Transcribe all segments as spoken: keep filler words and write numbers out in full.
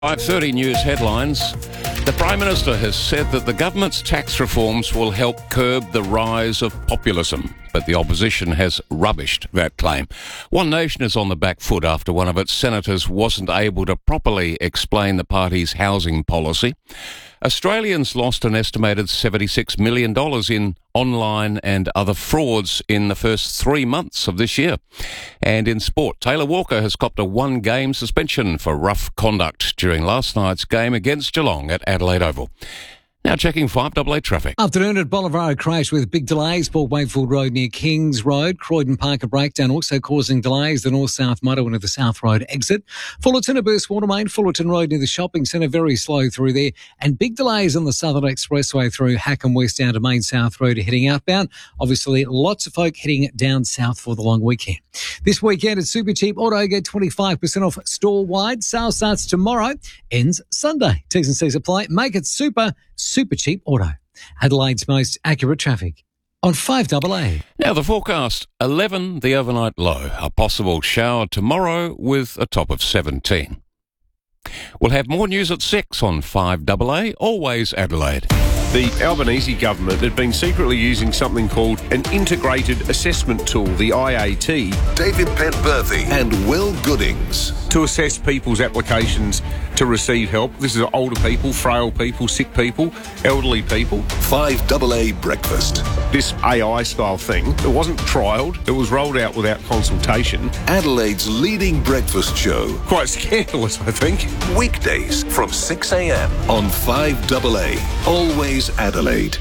five thirty news headlines. The Prime Minister has said that the government's tax reforms will help curb the rise of populism, but the opposition has rubbished that claim. One Nation is on the back foot after one of its senators wasn't able to properly explain the party's housing policy. Australians lost an estimated seventy-six million dollars in online and other frauds in the first three months of this year. And in sport, Taylor Walker has copped a one-game suspension for rough conduct during last night's game against Geelong at Adelaide Oval. Now checking five A A traffic. Afternoon at Bolivar crash with big delays. Port Wakefield Road near Kings Road. Croydon Parker breakdown also causing delays. The north-south motorway into the South Road exit. Fullerton a burst water main. Fullerton Road near the shopping centre. Very slow through there. And big delays on the Southern Expressway through Hackham West down to Main South Road heading outbound. Obviously lots of folk heading down south for the long weekend. This weekend at Super Cheap Auto, get twenty-five percent off store-wide. Sale starts tomorrow. Ends Sunday. T's and C's apply. Make it super. Super Cheap Auto. Adelaide's most accurate traffic on five A A. Now the forecast, eleven the overnight low. A possible shower tomorrow with a top of seventeen. We'll have more news at six on five A A, always Adelaide. The Albanese government had been secretly using something called an Integrated Assessment Tool, the I A T, David Penberthy and Will Goodings, to assess people's applications to receive help. This is older people, frail people, sick people, elderly people. five A A Breakfast. This A I-style thing, it wasn't trialled, it was rolled out without consultation. Adelaide's leading breakfast show. Quite scandalous, I think. Weekdays from six a m on five A A, always Adelaide.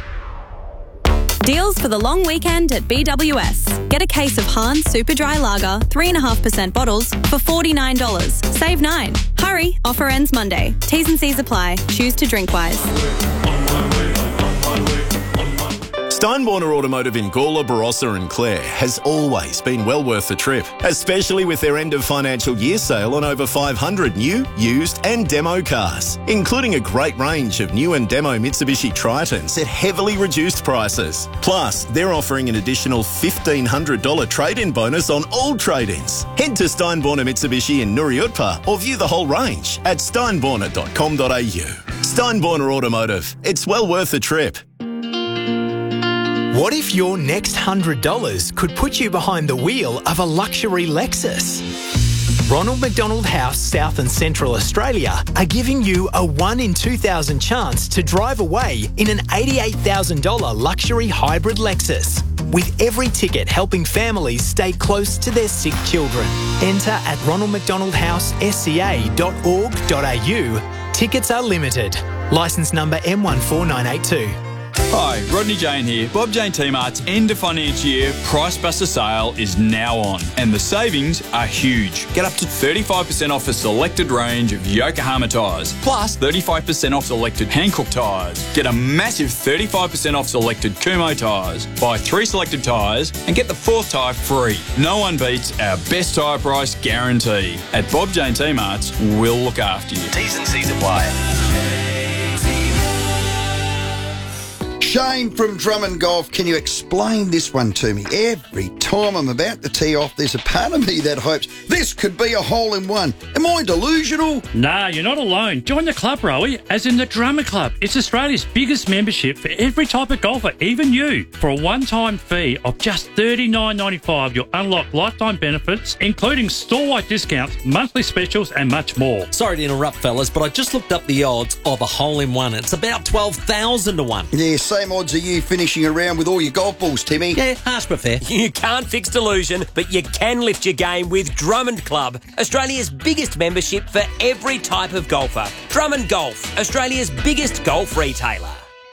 Deals for the long weekend at B W S. Get a case of Hahn Super Dry Lager, three point five percent bottles for forty-nine dollars. Save nine. Hurry, offer ends Monday. T's and C's apply. Choose to drink wise. Steinborner Automotive in Gawler, Barossa and Clare has always been well worth the trip, especially with their end of financial year sale on over five hundred new, used and demo cars, including a great range of new and demo Mitsubishi Tritons at heavily reduced prices. Plus, they're offering an additional fifteen hundred dollars trade-in bonus on all trade-ins. Head to Steinborner Mitsubishi in Nuriutpa or view the whole range at steinborner dot com dot a u. Steinborner Automotive, it's well worth the trip. What if your next one hundred dollars could put you behind the wheel of a luxury Lexus? Ronald McDonald House, South and Central Australia are giving you a one in two thousand chance to drive away in an eighty-eight thousand dollars luxury hybrid Lexus. With every ticket helping families stay close to their sick children. Enter at ronald mcdonald house s c a dot org dot a u. Tickets are limited. Licence number M one four nine eight two. Hi, Rodney Jane here. Bob Jane T-Mart's end of financial year Price Buster sale is now on, and the savings are huge. Get up to thirty-five percent off a selected range of Yokohama tyres, plus thirty-five percent off selected Hankook tyres. Get a massive thirty-five percent off selected Kumho tyres. Buy three selected tyres and get the fourth tyre free. No one beats our best tyre price guarantee. At Bob Jane T-Mart's, we'll look after you. T's and C's apply. Shane from Drummond Golf, can you explain this one to me? Every time I'm about to tee off, there's a part of me that hopes this could be a hole-in-one. Am I delusional? Nah, you're not alone. Join the club, Rowie, as in the Drummond Club. It's Australia's biggest membership for every type of golfer, even you. For a one-time fee of just thirty-nine ninety-five, you'll unlock lifetime benefits, including store-wide discounts, monthly specials and much more. Sorry to interrupt, fellas, but I just looked up the odds of a hole-in-one. It's about twelve thousand to one. Yeah, same odds are you finishing around with all your golf balls, Timmy. Yeah, harsh but fair. You can't fix delusion, but you can lift your game with Drummond Club, Australia's biggest membership for every type of golfer. Drummond Golf, Australia's biggest golf retailer.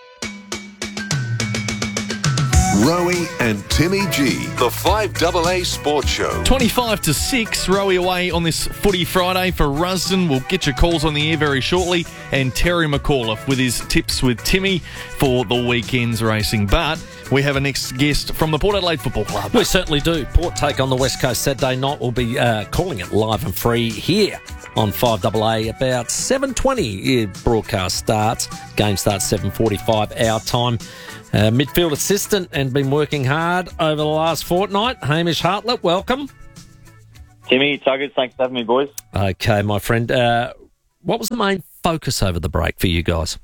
Rowie and Timmy G, the five A A Sports Show. twenty-five to six, Rowie away on this Footy Friday for Rusden. We'll get your calls on the air very shortly. And Terry McAuliffe with his tips with Timmy for the weekend's racing. But we have a next guest from the Port Adelaide Football Club. We certainly do. Port take on the West Coast Saturday night. We'll be uh, calling it live and free here on five A A. About seven twenty broadcast starts. Game starts seven forty-five our time. Uh, midfield assistant and been working hard over the last fortnight. Hamish Hartlett, welcome. Timmy, Tuggers, thanks for having me, boys. Okay, my friend. Uh, what was the main focus over the break for you guys?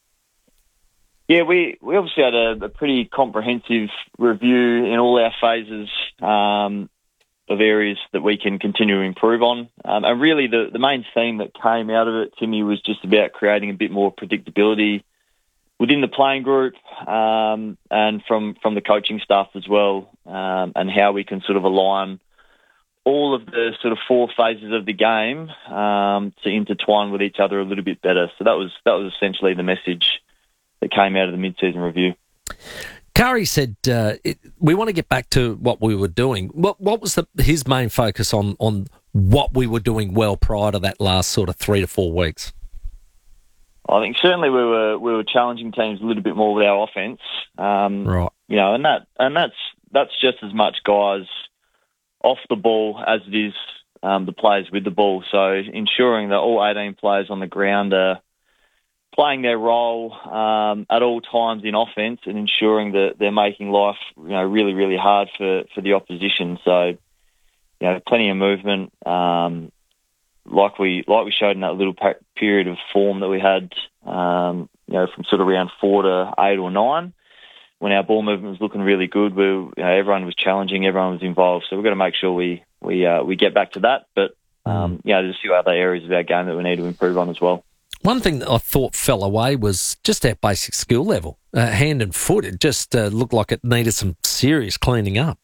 Yeah, we, we obviously had a, a pretty comprehensive review in all our phases um, of areas that we can continue to improve on. Um, and really the, the main theme that came out of it, Timmy, was just about creating a bit more predictability within the playing group um, and from, from the coaching staff as well, um, and how we can sort of align all of the sort of four phases of the game um, to intertwine with each other a little bit better. So that was that was essentially the message that came out of the mid-season review. Curry said, uh, it, we want to get back to what we were doing. What what was the, his main focus on, on what we were doing well prior to that last sort of three to four weeks? I think certainly we were we were challenging teams a little bit more with our offence. Um, right. You know, and that and that's that's just as much guys off the ball as it is um, the players with the ball. So ensuring that all eighteen players on the ground are playing their role um, at all times in offence and ensuring that they're making life, you know, really, really hard for, for the opposition. So, you know, plenty of movement, um, like we like we showed in that little period of form that we had, um, you know, from sort of round four to eight or nine. When our ball movement was looking really good, we, you know, everyone was challenging, everyone was involved. So we've got to make sure we we uh, we get back to that. But um, you know, there's a few other areas of our game that we need to improve on as well. One thing that I thought fell away was just our basic skill level, uh, hand and foot. It just uh, looked like it needed some serious cleaning up.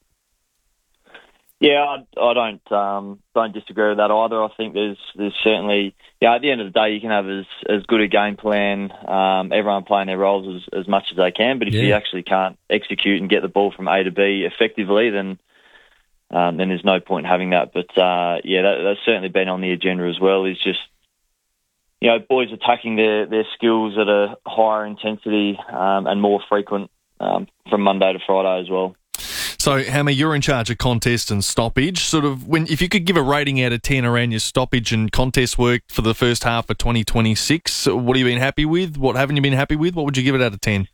Yeah, I, I don't um, don't disagree with that either. I think there's there's certainly, yeah, at the end of the day, you can have as, as good a game plan, um, everyone playing their roles as, as much as they can, but if yeah. you actually can't execute and get the ball from A to B effectively, then um, then there's no point in having that. But, uh, yeah, that, that's certainly been on the agenda as well, is just, you know, boys attacking their, their skills at a higher intensity um, and more frequent um, from Monday to Friday as well. So, Hammer, you're in charge of contest and stoppage. Sort of, when if you could give a rating out of ten around your stoppage and contest work for the first half of twenty twenty-six, what have you been happy with? What haven't you been happy with? What would you give it out of ten?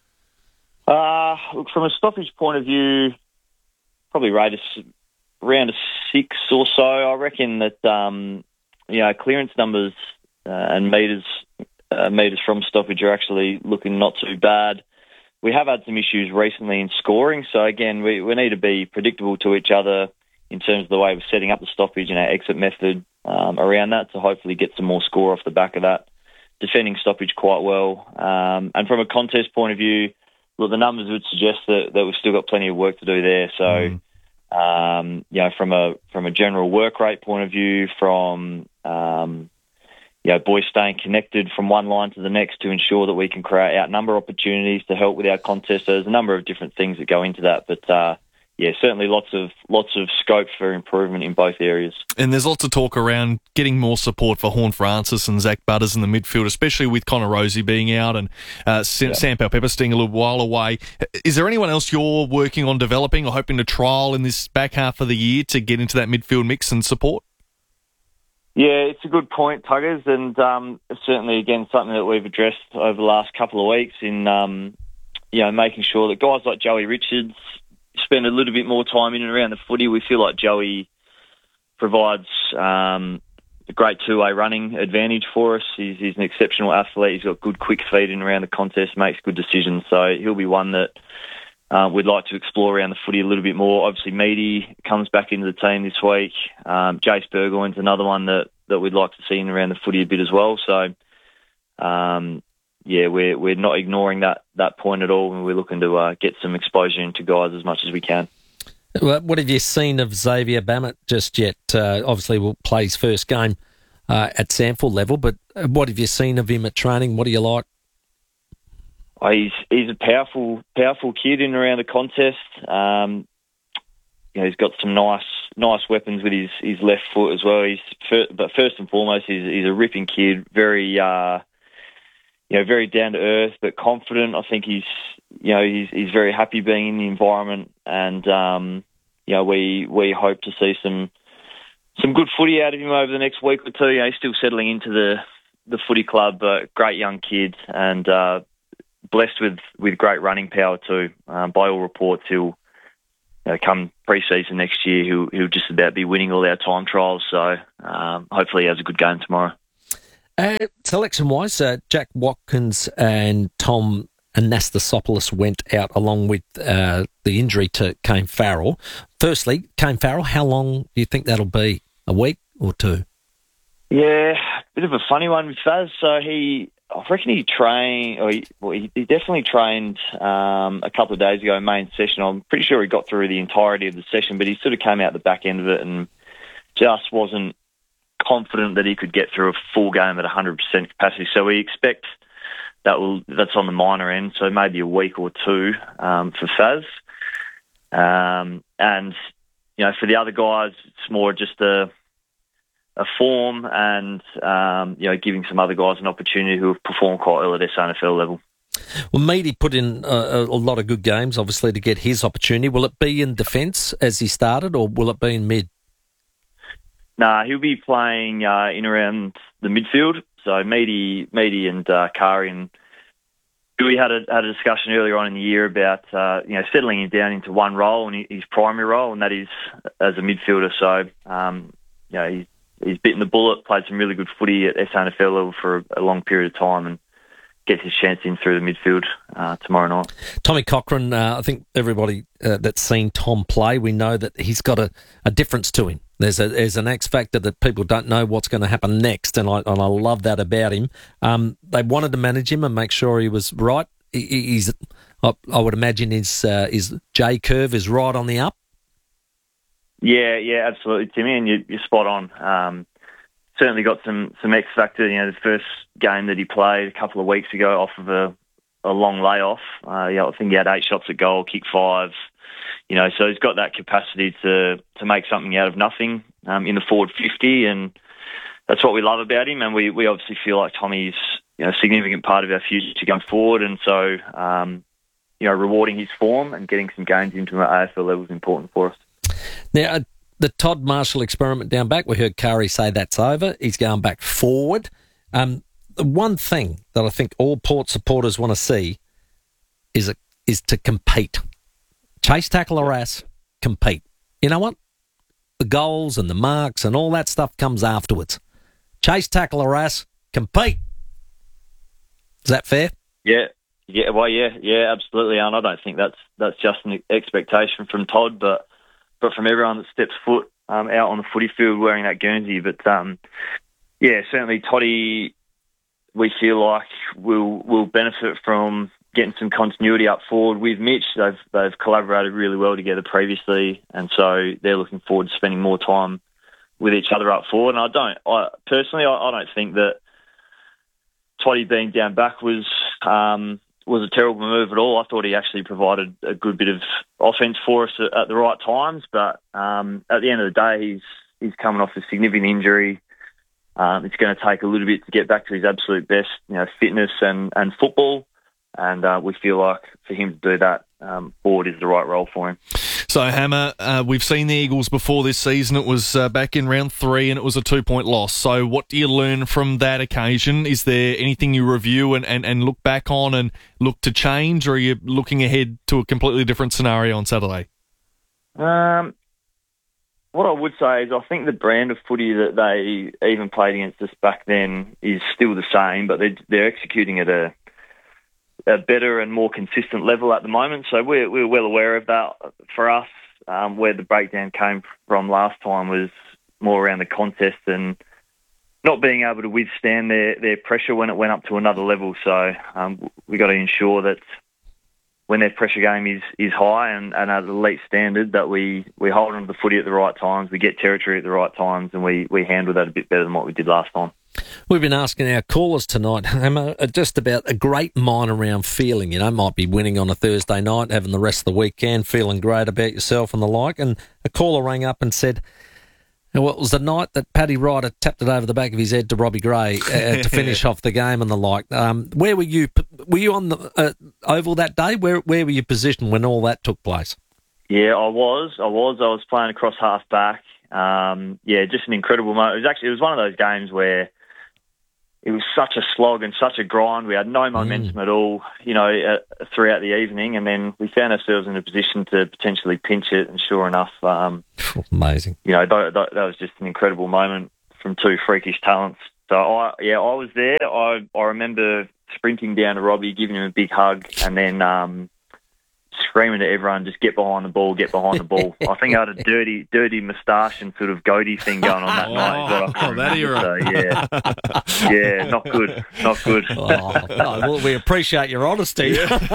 Uh, look, from a stoppage point of view, probably rate us around a six or so. I reckon that um, you know, clearance numbers uh, and meters uh, meters from stoppage are actually looking not too bad. We have had some issues recently in scoring, so again, we, we need to be predictable to each other in terms of the way we're setting up the stoppage and our exit method um, around that to hopefully get some more score off the back of that. Defending stoppage quite well. Um, and from a contest point of view, well, the numbers would suggest that, that we've still got plenty of work to do there. So, mm. um, you know, from a from a general work rate point of view, from um, you know, boys staying connected from one line to the next to ensure that we can create outnumber opportunities to help with our contest. So there's a number of different things that go into that, but uh, yeah, certainly lots of lots of scope for improvement in both areas. And there's lots of talk around getting more support for Horn Francis and Zach Butters in the midfield, especially with Connor Rosie being out and uh, Sam, yeah. Sam Powell-Pepper staying a little while away. Is there anyone else you're working on developing or hoping to trial in this back half of the year to get into that midfield mix and support? Yeah, it's a good point, Tuggers, and um, certainly, again, something that we've addressed over the last couple of weeks in, um, you know, making sure that guys like Joey Richards spend a little bit more time in and around the footy. We feel like Joey provides um, a great two-way running advantage for us. He's, he's an exceptional athlete. He's got good quick feet in and around the contest, makes good decisions. So he'll be one that uh, we'd like to explore around the footy a little bit more. Obviously, Meaty comes back into the team this week. Um, Jace Burgoyne's another one that, that we'd like to see in around the footy a bit as well. So, um, yeah, we're we're not ignoring that that point at all, and we're looking to uh, get some exposure into guys as much as we can. What have you seen of Xavier Bammett just yet? Uh, obviously, we'll play his first game uh, at Samford level, but what have you seen of him at training? What do you like? Oh, he's he's a powerful powerful kid in and around the contest. Um, you know, he's got some nice nice weapons with his, his left foot as well. He's first, but first and foremost, he's, he's a ripping kid. Very uh, you know, very down to earth, but confident. I think he's you know he's he's very happy being in the environment, and um, you know we we hope to see some some good footy out of him over the next week or two. You know, he's still settling into the the footy club, but great young kid and. Uh, Blessed with, with great running power too. Um, by all reports, he'll you know, come pre-season next year. He'll, he'll just about be winning all our time trials. So um, hopefully he has a good game tomorrow. Uh, selection-wise, uh, Jack Watkins and Tom Anastasopoulos went out along with uh, the injury to Kane Farrell. Firstly, Kane Farrell, how long do you think that'll be? A week or two? Yeah, bit of a funny one with Faz. So he, I reckon he trained, or he, well, he, he definitely trained um, a couple of days ago, main session. I'm pretty sure he got through the entirety of the session, but he sort of came out the back end of it and just wasn't confident that he could get through a full game at one hundred percent capacity. So we expect that will that's on the minor end, so maybe a week or two um, for Faz. Um, and, you know, for the other guys, it's more just a a form and, um, you know, giving some other guys an opportunity who have performed quite well at S A N F L level. Well, Meady put in a, a lot of good games, obviously, to get his opportunity. Will it be in defence as he started, or will it be in mid? Nah, he'll be playing uh, in around the midfield. So Meady, Meady and uh, Kari and we had a had a discussion earlier on in the year about uh, you know settling him down into one role and his primary role, and that is as a midfielder. So um, you know he's he's bitten the bullet, played some really good footy at S A N F L level for a long period of time, and gets his chance in through the midfield uh, tomorrow night. Tommy Cochran, uh, I think everybody uh, that's seen Tom play, we know that he's got a, a difference to him. There's a there's an X factor that people don't know what's going to happen next, and I and I love that about him. Um, they wanted to manage him and make sure he was right. He, he's, I, I would imagine his uh, his J curve is right on the up. Yeah, yeah, absolutely, Timmy, and you, you're spot on. Um, certainly got some some X factor. You know, the first game that he played a couple of weeks ago off of a, a long layoff. Uh, yeah, I think he had eight shots at goal, kicked five. You know, so he's got that capacity to to make something out of nothing um, in the forward fifty, and that's what we love about him. And we, we obviously feel like Tommy's you know a significant part of our future going forward, and so um, you know rewarding his form and getting some gains into an A F L level is important for us. Now, uh, the Todd Marshall experiment down back, we heard Kari say that's over. He's going back forward. Um, the one thing that I think all Port supporters want to see is a, is to compete. Chase, tackle, harass, compete. You know what? The goals and the marks and all that stuff comes afterwards. Chase, tackle, harass, compete. Is that fair? Yeah, yeah, well, yeah, yeah, absolutely. And I don't think that's that's just an expectation from Todd, but but from everyone that steps foot um, out on the footy field wearing that Guernsey. But um, yeah, certainly Toddy, we feel like will will benefit from getting some continuity up forward with Mitch. They've they've collaborated really well together previously, and so they're looking forward to spending more time with each other up forward. And I don't, I personally, I, I don't think that Toddy being down back was um, was a terrible move at all. I thought he actually provided a good bit of offence for us at, at the right times. But um, at the end of the day, he's he's coming off a significant injury. Um, it's going to take a little bit to get back to his absolute best, you know, fitness and, and football. And uh, we feel like for him to do that, um, forward is the right role for him. So, Hammer, uh, we've seen the Eagles before this season. It was uh, back in round three and it was a two-point loss. So what do you learn from that occasion? Is there anything you review and, and, and look back on and look to change, or are you looking ahead to a completely different scenario on Saturday? Um, what I would say is I think the brand of footy that they even played against us back then is still the same, but they're, they're executing at a a better and more consistent level at the moment. So we're, we're well aware of that. For us, um, where the breakdown came from last time was more around the contest and not being able to withstand their, their pressure when it went up to another level. So um, we got to ensure that when their pressure game is, is high and, and at an elite standard, that we, we hold on to the footy at the right times, we get territory at the right times, and we, we handle that a bit better than what we did last time. We've been asking our callers tonight, Emma, just about a great minor round feeling. You know, might be winning on a Thursday night, having the rest of the weekend, feeling great about yourself and the like. And a caller rang up and said, well, it was the night that Paddy Ryder tapped it over the back of his head to Robbie Gray uh, to finish off the game and the like. Um, where were you? Were you on the uh, oval that day? Where where were you positioned when all that took place? Yeah, I was. I was. I was playing across half back. Um, yeah, just an incredible moment. It was actually it was one of those games where it was such a slog and such a grind. We had no momentum mm. at all, you know, uh, throughout the evening, and then we found ourselves in a position to potentially pinch it. And sure enough, um, amazing. You know, that, that, that was just an incredible moment from two freakish talents So, I yeah, I was there. I, I remember sprinting down to Robbie, giving him a big hug, and then um, screaming to everyone, just get behind the ball, get behind the ball. I think I had a dirty dirty moustache and sort of goatee thing going on that oh, night. Is what I oh, that era. So, yeah. yeah, not good, not good. Oh, no, well, we appreciate your honesty.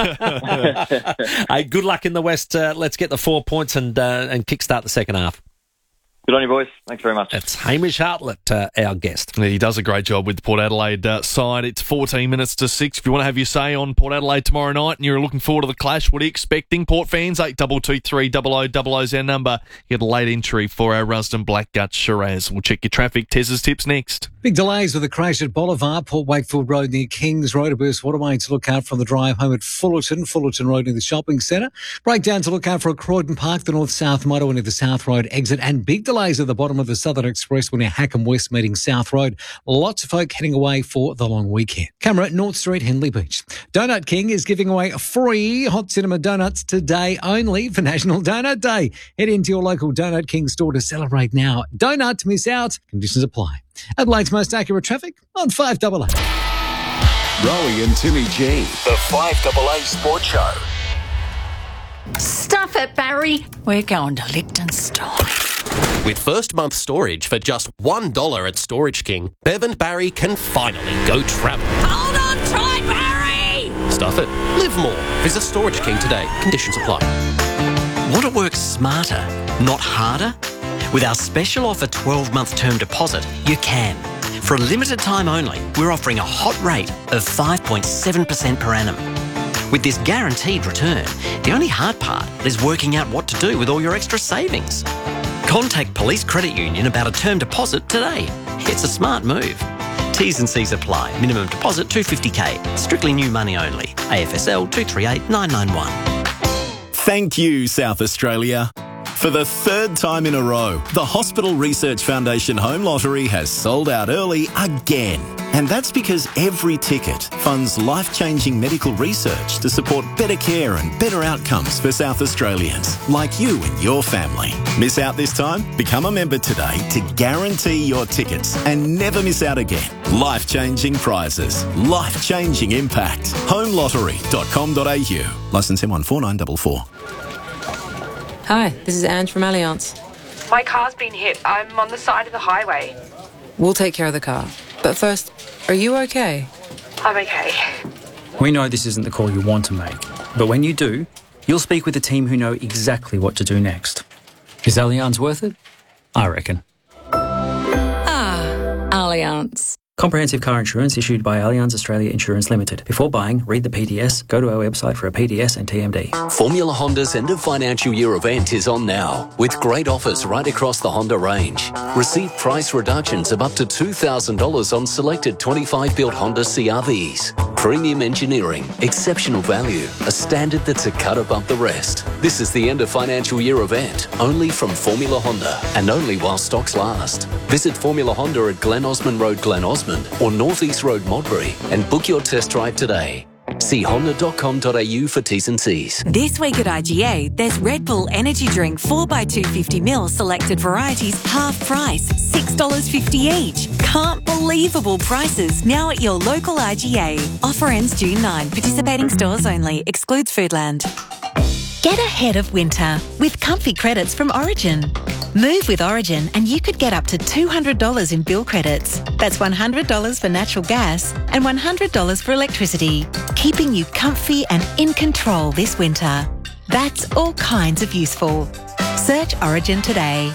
Hey, good luck in the West. Uh, let's get the four points and uh, and kickstart the second half. Good on you, boys. Thanks very much. It's Hamish Hartlett, uh, our guest. He does a great job with the Port Adelaide uh, side. It's fourteen minutes to six. If you want to have your say on Port Adelaide tomorrow night and you're looking forward to the clash, what are you expecting? Port fans, eight two two three double oh double oh is our number. Get a late entry for our Rusden Blackgut Shiraz. We'll check your traffic. Tez's tips next. Big delays with a crash at Boulevard, Port Wakefield Road near Kings Road. A burst waterway to look out from the drive home at Fullerton, Fullerton Road near the shopping centre. Breakdown to look out for at Croydon Park, the north-south motorway near the South Road exit. And big delays at the bottom of the Southern Expressway near Hackham West meeting South Road. Lots of folk heading away for the long weekend. Camera at North Street, Henley Beach. Donut King is giving away free hot cinema donuts today only for National Donut Day. Head into your local Donut King store to celebrate now. Donut, miss out. Conditions apply. Adelaide's most accurate traffic on five double A. Rowie and Timmy G, the five double A Sports Show. Stuff it, Barry. We're going to Liechtenstein. With first month storage for just one dollar at Storage King, Bev and Barry can finally go travel. Hold on tight, Barry! Stuff it. Live more. Visit Storage King today. Conditions apply. Want to work smarter, not harder? With our special offer twelve-month term deposit, you can. For a limited time only, we're offering a hot rate of five point seven percent per annum. With this guaranteed return, the only hard part is working out what to do with all your extra savings. Contact Police Credit Union about a term deposit today. It's a smart move. T's and C's apply. Minimum deposit two hundred fifty thousand. Strictly new money only. A F S L two three eight nine nine one. Thank you, South Australia. For the third time in a row, the Hospital Research Foundation Home Lottery has sold out early again. And that's because every ticket funds life-changing medical research to support better care and better outcomes for South Australians, like you and your family. Miss out this time? Become a member today to guarantee your tickets and never miss out again. Life-changing prizes, life-changing impact. home lottery dot com dot a u. Licence M one four nine four four. Hi, this is Ange from Allianz. My car's been hit. I'm on the side of the highway. We'll take care of the car. But first, are you okay? I'm okay. We know this isn't the call you want to make, but when you do, you'll speak with a team who know exactly what to do next. Is Allianz worth it? I reckon. Ah, Allianz. Comprehensive car insurance issued by Allianz Australia Insurance Limited. Before buying, read the P D S, go to our website for a P D S and T M D. Formula Honda's end of financial year event is on now, with great offers right across the Honda range. Receive price reductions of up to two thousand dollars on selected twenty-five built Honda C R Vs. Premium engineering, exceptional value, a standard that's a cut above the rest. This is the end of financial year event, only from Formula Honda, and only while stocks last. Visit Formula Honda at Glen Osmond Road, Glen Osmond, or North East Road, Modbury, and book your test drive today. See honda dot com dot a u for T's and C's. This week at I G A, there's Red Bull Energy Drink four by two fifty mil selected varieties, half price, six dollars fifty each. Can't believable prices now at your local I G A. Offer ends June ninth. Participating stores only. Excludes Foodland. Get ahead of winter with comfy credits from Origin. Move with Origin and you could get up to two hundred dollars in bill credits. That's one hundred dollars for natural gas and one hundred dollars for electricity, keeping you comfy and in control this winter. That's all kinds of useful. Search Origin today.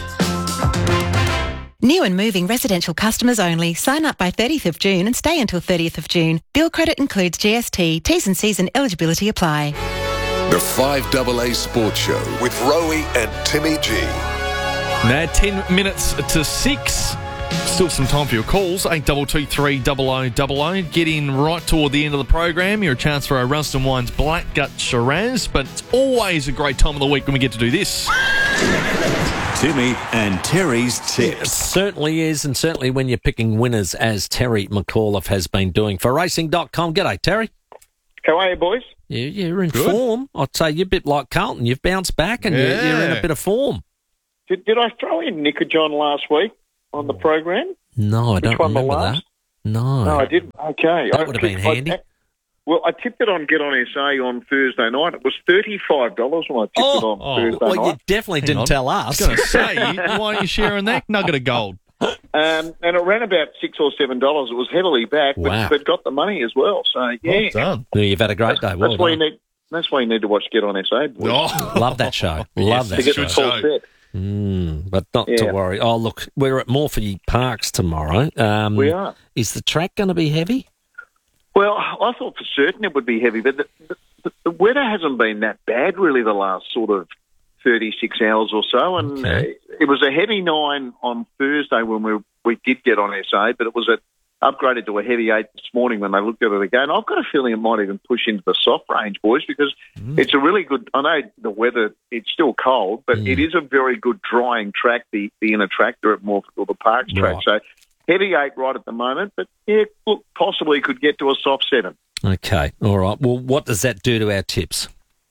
New and moving residential customers only. Sign up by thirtieth of June and stay until thirtieth of June. Bill credit includes G S T. T's and C's and eligibility apply. The five double A Sports Show with Rowie and Timmy G. Now, ten minutes to six. Still some time for your calls. eight two two three double oh double oh. Get in right toward the end of the program. You're a chance for our Rusden Wines Blackgut Shiraz. But it's always a great time of the week when we get to do this. Timmy and Terry's tips. It certainly is, and certainly when you're picking winners, as Terry McAuliffe has been doing for racing dot com. G'day, Terry. How are you, boys? You, you're in Good. form. I'd say you're a bit like Carlton. You've bounced back and Yeah. you're, you're in a bit of form. Did, did I throw in Nick John last week? on the program? No, I don't Which one, the remember last? that. No. No, I didn't. Okay. That I would have been tipped- I- handy. well, I tipped it on Get On S A on Thursday night. It was thirty-five dollars when I tipped it on Oh, Thursday well, night. you definitely Hang didn't on. tell I us. was going to say, why aren't you sharing that nugget of gold? Um, and it ran about six or seven dollars. It was heavily back, Wow. but, but got the money as well. So yeah, done. Well, you've had a great day. Well that's why you done. need. That's why you need to watch Get On S A. Boys. Oh, Love that show. Love to that get show. the full set. Mm, but not Yeah. to worry. Oh, look, we're at Morphy Parks tomorrow. Um, We are. Is the track going to be heavy? Well, I thought for certain it would be heavy, but the, the, the weather hasn't been that bad really the last sort of thirty-six hours or so, and Okay. uh, it was a heavy nine on Thursday when we we did get on S A, but it was a, upgraded to a heavy eight this morning when they looked at it again. I've got a feeling it might even push into the soft range, boys, because it's a really good. I know the weather; it's still cold, but it is a very good drying track. The the inner tractor at Morpeth or the Parks track, Right. so heavy eight right at the moment, but yeah, look, possibly could get to a soft seven. Okay, all right. Well, what does that do to our tips?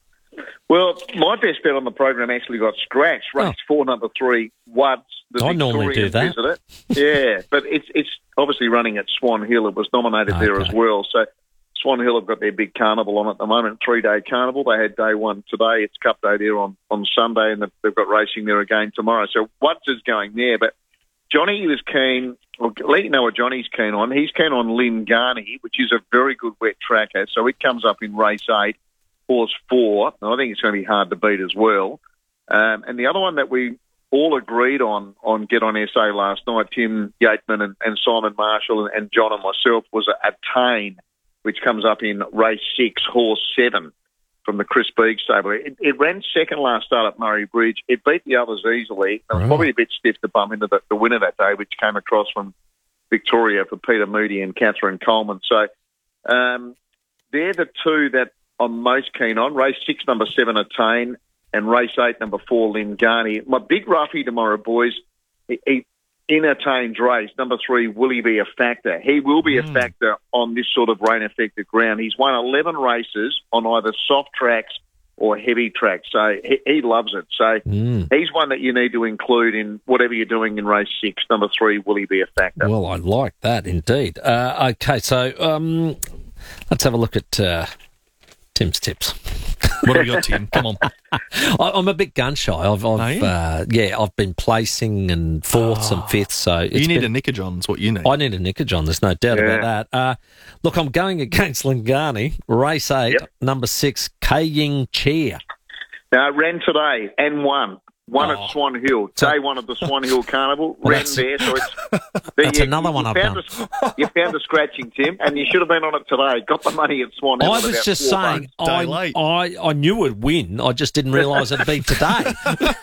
Well, my best bet on the program actually got scratched. Race four, number three, Wuds. The I normally Victorian do that. Visitor. Yeah, but it's it's obviously running at Swan Hill. It was nominated there as well. So Swan Hill have got their big carnival on at the moment, three-day carnival. They had day one today. It's Cup Day there on, on Sunday, and they've- they've got racing there again tomorrow. So Wuds is going there, but Johnny was keen. I'll let you know what Johnny's keen on. He's keen on Lingani, which is a very good wet tracker. So it comes up in race eight. Horse four, and I think it's going to be hard to beat as well. Um, and the other one that we all agreed on on Get On S A last night, Tim Yateman and, and Simon Marshall and, and John and myself, was Attain, which comes up in race six, horse seven from the Chris Beeg stable. It, it ran second last start at Murray Bridge. It beat the others easily. It was probably a bit stiff to bump into the, the winner that day, which came across from Victoria for Peter Moody and Catherine Coleman. So um, they're the two that I'm most keen on. Race six, number seven, Attain, and race eight, number four, Lingani. My big roughie tomorrow, boys, he, he, in Attain's race, number three, will he be a factor? He will be a factor on this sort of rain-affected ground. He's won eleven races on either soft tracks or heavy tracks, so he, he loves it. So he's one that you need to include in whatever you're doing in race six. Number three, will he be a factor? Well, I like that indeed. Uh, okay, so um, let's have a look at uh, Tim's tips. What have you got, Tim? Come on. I, I'm a bit gun shy. I've, Are I've you? uh, yeah, I've been placing and fourths and fifths. So it's You need been, a Nickajohn's what you need. I need a Nickajohn. There's no doubt Yeah. about that. Uh, look, I'm going against Lingani. Race eight, Yep. number six, K Ying Cheer. Now, ran today and won. One Oh. at Swan Hill. Day one of the Swan Hill Carnival. Well, ran that's- there. So it's, That's you- another you one I've found done. A, you found a scratching, Tim, and you should have been on it today. Got the money at Swan Hill. I at was about just four saying, bucks. I, I, I knew it'd win. I just didn't realise it'd be today.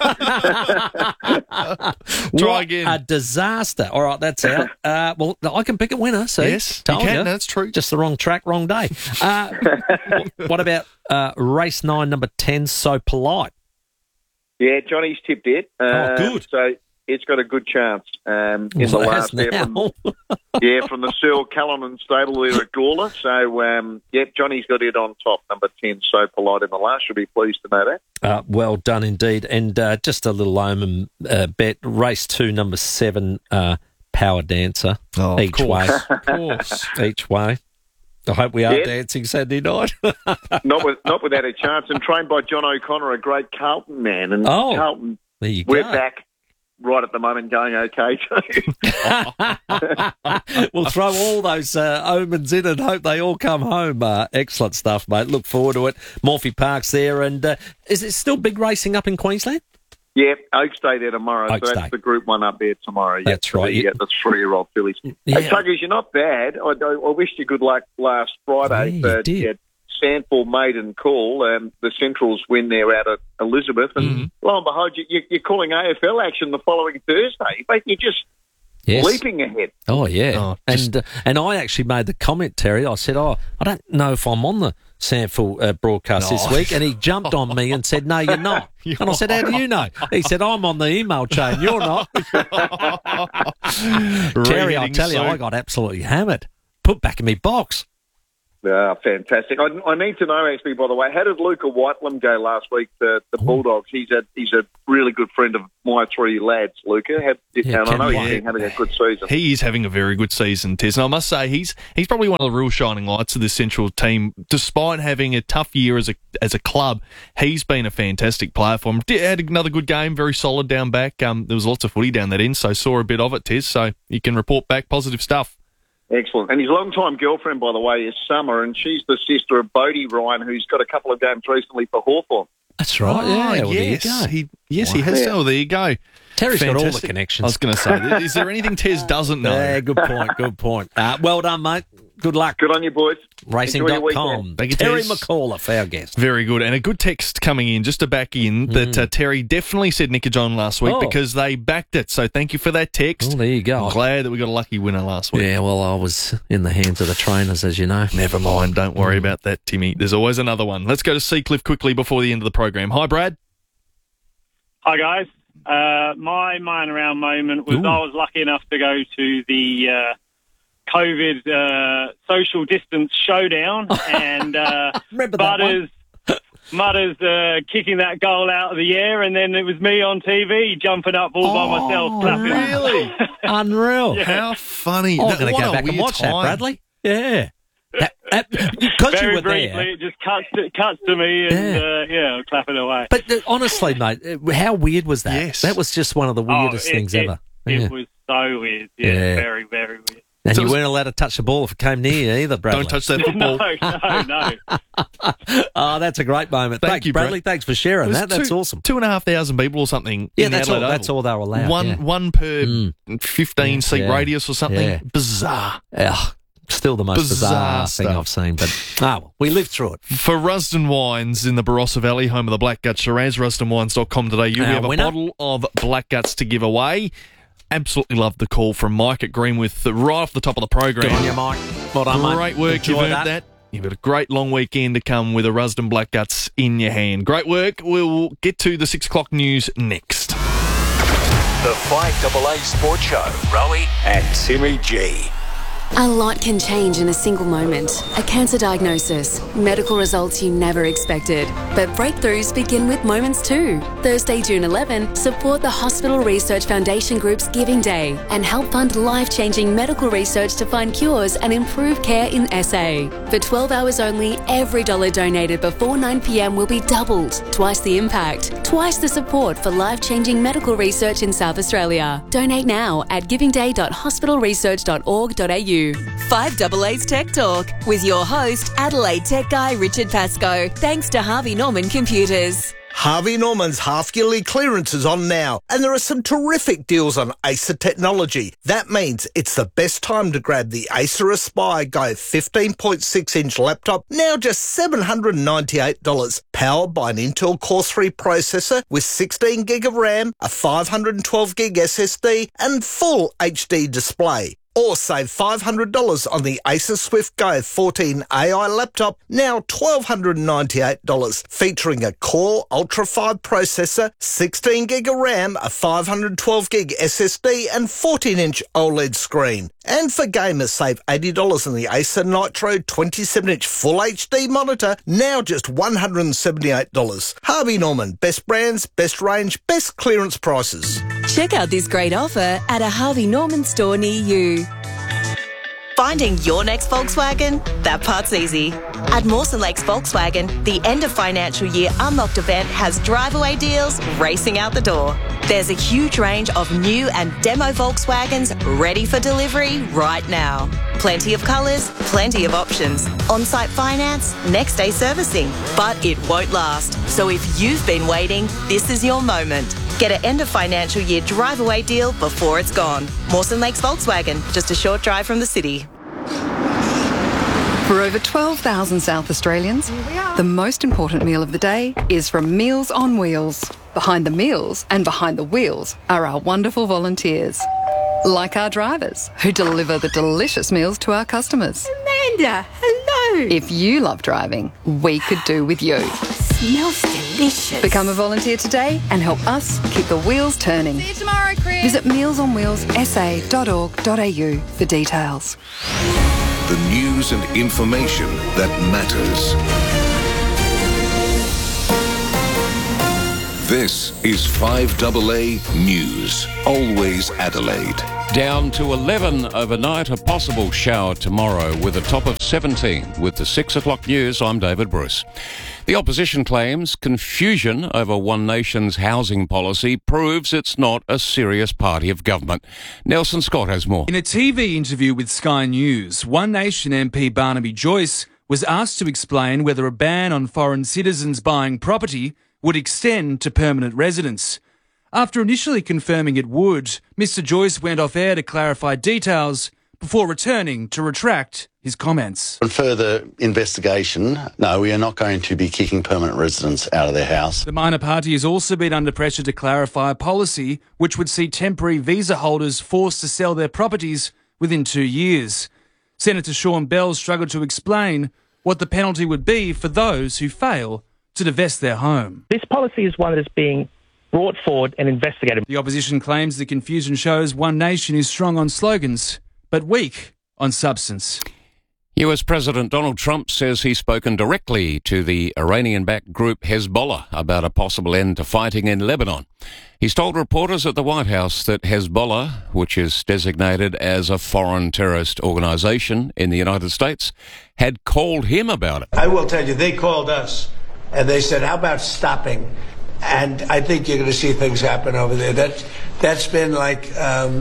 What again. a disaster. All right, that's out. Uh, well, I can pick a winner, see? Yes, you Told can, ya. that's true. Just the wrong track, wrong day. Uh, wh- what about uh, race nine, number ten, So Polite? Yeah, Johnny's tipped it. Oh, Um, good. So it's got a good chance um, in Well, the it has last there. From, now. yeah, from the Searle Callanan stable there at Gawler. So, um, yeah, Johnny's got it on top, number ten, So Polite in the last. You'll be pleased to know that. Uh, well done indeed. And uh, just a little omen uh, bet. Race two, number seven, uh, Power Dancer. Oh, each of way. course. Of course. Each way. I hope we are Yeah. dancing Saturday night. not with, not without a chance. And trained by John O'Connor, a great Carlton man. And Oh, Carlton, there you we're go. back right at the moment going okay too. We'll throw all those uh, omens in and hope they all come home. Uh, excellent stuff, mate. Look forward to it. Morphy Park's there. And uh, is it still big racing up in Queensland? Yeah, Oaks Day there tomorrow. Oaks so that's Day. the group one up there tomorrow. Yeah, That's right. You get the three-year-old fillies. Yeah. Hey, Tuggers, you're not bad. I, I, I wished you good luck last Friday. Yeah, you but did. yeah, Sandford Maiden Call, um, the Centrals win there out at Elizabeth. And Mm-hmm. lo and behold, you, you, you're calling A F L action the following Thursday. But you're just Yes. leaping ahead. Oh, yeah. Oh, and uh, and I actually made the comment, Terry. I said, oh, I don't know if I'm on the Sandford uh, broadcast this Oh. week. And he jumped on me and said, no, you're not. You and I said, how do you know? He said, I'm on the email chain. You're not. Terry, I Reading tell you, so- I got absolutely hammered. Put back in my box. Yeah, fantastic. I, I need to know, actually, by the way, how did Luca Whitelam go last week, the, the Bulldogs? He's a, he's a really good friend of my three lads, Luca. Had, Yeah, and I know Ken he's been having a good season. He is having a very good season, Tez. And I must say, he's he's probably one of the real shining lights of this Central team. Despite having a tough year as a as a club, he's been a fantastic player for him. Did, had another good game, very solid down back. Um, there was lots of footy down that end, so saw a bit of it, Tez. So you can report back positive stuff. Excellent. And his long-time girlfriend, by the way, is Summer, and she's the sister of Bodie Ryan, who's got a couple of games recently for Hawthorn. That's right. Oh, yeah, well, yes. there you go. He, yes, he Wow. has. Yeah. Oh, there you go. Terry's got all the Fantastic. connections. I was going to say, is there anything Tez doesn't know? Yeah, good point, good point. Uh, well done, mate. Good luck. Good on you, boys. Racing Enjoy your dot com. weekend. Thank you, Terry Tez. McAuliffe, our guest. Very good. And a good text coming in, just to back in, that uh, Terry definitely said Nick and John last week Oh. because they backed it. So thank you for that text. Oh, there you go. I'm glad that we got a lucky winner last week. Yeah, well, I was in the hands of the trainers, as you know. Never mind. Don't worry about that, Timmy. There's always another one. Let's go to Seacliff quickly before the end of the program. Hi, Brad. Hi, guys. Uh, my mine around moment was Ooh. I was lucky enough to go to the uh, COVID uh, social distance showdown, and uh, Remember that Butters, Mutters uh, kicking that goal out of the air, and then it was me on T V jumping up all by myself, clapping. Really? Unreal. Yeah. How funny. Oh, I'm That- going to what go a back and weird watch that, time. Bradley. Yeah. That, that, because you Very were briefly, there. it just cuts to, cuts to me, and Yeah. uh, yeah, I'm clapping away. But uh, honestly, mate, uh, how weird was that? Yes. That was just one of the weirdest Oh, it- things it, ever. It Yeah. was so weird. Yeah, Yeah. very, very weird. And So you it was- weren't allowed to touch the ball if it came near you either, Bradley. Don't touch that football. No, no, no. Oh, that's a great moment. Thank Thanks, you, Brad. Bradley. Thanks for It sharing was that. That's two, awesome. Two and a half thousand people or something. Yeah, in the that's all, Adelaide that's Oval. all they were allowed. One, yeah. one per fifteen seat Yeah. radius or something. Yeah. Bizarre. Ugh, still the most bizarre, Bizarre thing stuff. I've seen. But ah, well, we lived through it. For Rusden Wines in the Barossa Valley, home of the Black Gut Shiraz, rusden wines dot com today. You Our have a winner. bottle of Black Guts to give away. Absolutely loved the call from Mike at Greenwith right off the top of the program. Good on you, Mike. Well done, mate. Great work. Enjoy You've earned that. that. You've got a great long weekend to come with a Rusden Black Guts in your hand. Great work. We'll get to the six o'clock news next. The five A A Sports Show. Rowie and Timmy G. A lot can change in a single moment. A cancer diagnosis, medical results you never expected. But breakthroughs begin with moments too. Thursday, June eleventh, support the Hospital Research Foundation Group's Giving Day and help fund life-changing medical research to find cures and improve care in S A. For twelve hours only, every dollar donated before nine p.m. will be doubled. Twice the impact, twice the support for life-changing medical research in South Australia. Donate now at giving day dot hospital research dot org dot a u. five A A's Tech Talk with your host, Adelaide tech guy Richard Pascoe. Thanks to Harvey Norman Computers. Harvey Norman's half-yearly clearance is on now, and there are some terrific deals on Acer technology. That means it's the best time to grab the Acer Aspire Go fifteen point six inch laptop, now just seven hundred ninety-eight dollars. Powered by an Intel Core three processor with sixteen gig of RAM, a five hundred twelve gig S S D, and full H D display. Or save five hundred dollars on the Acer Swift Go fourteen A I laptop, now one thousand two hundred ninety-eight dollars, featuring a Core Ultra five processor, sixteen gig of RAM, a five hundred twelve gig S S D and fourteen inch OLED screen. And for gamers, save eighty dollars on the Acer Nitro twenty-seven inch Full H D monitor, now just one hundred seventy-eight dollars. Harvey Norman, best brands, best range, best clearance prices. Check out this great offer at a Harvey Norman store near you. Finding your next Volkswagen? That part's easy. At Mawson Lakes Volkswagen, the end of financial year Unlocked event has drive-away deals racing out the door. There's a huge range of new and demo Volkswagens ready for delivery right now. Plenty of colours, plenty of options. On-site finance, next day servicing. But it won't last. So if you've been waiting, this is your moment. Get an end of financial year drive-away deal before it's gone. Mawson Lakes Volkswagen, just a short drive from the city. For over twelve thousand South Australians, the most important meal of the day is from Meals on Wheels. Behind the meals and behind the wheels are our wonderful volunteers. Like our drivers, who deliver the delicious meals to our customers. Amanda, hello. If you love driving, we could do with you. Smells delicious. Become a volunteer today and help us keep the wheels turning. See you tomorrow, Chris. Visit meals on wheels s a dot org dot a u for details. The news and information that matters. This is five A A News. Always Adelaide. Down to eleven overnight, a possible shower tomorrow with a top of seventeen. With the six o'clock news, I'm David Bruce. The opposition claims confusion over One Nation's housing policy proves it's not a serious party of government. Nelson Scott has more. In a T V interview with Sky News, One Nation M P Barnaby Joyce was asked to explain whether a ban on foreign citizens buying property would extend to permanent residents. After initially confirming it would, Mister Joyce went off air to clarify details before returning to retract his comments. On further investigation, no, we are not going to be kicking permanent residents out of their house. The minor party has also been under pressure to clarify a policy which would see temporary visa holders forced to sell their properties within two years. Senator Sean Bell struggled to explain what the penalty would be for those who fail to divest their home. This policy is one that is being brought forward and investigated. The opposition claims the confusion shows One Nation is strong on slogans, but weak on substance. U S President Donald Trump says he's spoken directly to the Iranian-backed group Hezbollah about a possible end to fighting in Lebanon. He's told reporters at the White House that Hezbollah, which is designated as a foreign terrorist organisation in the United States, had called him about it. I will tell you, they called us and they said, how about stopping? And I think you're going to see things happen over there. That's, that's been like um,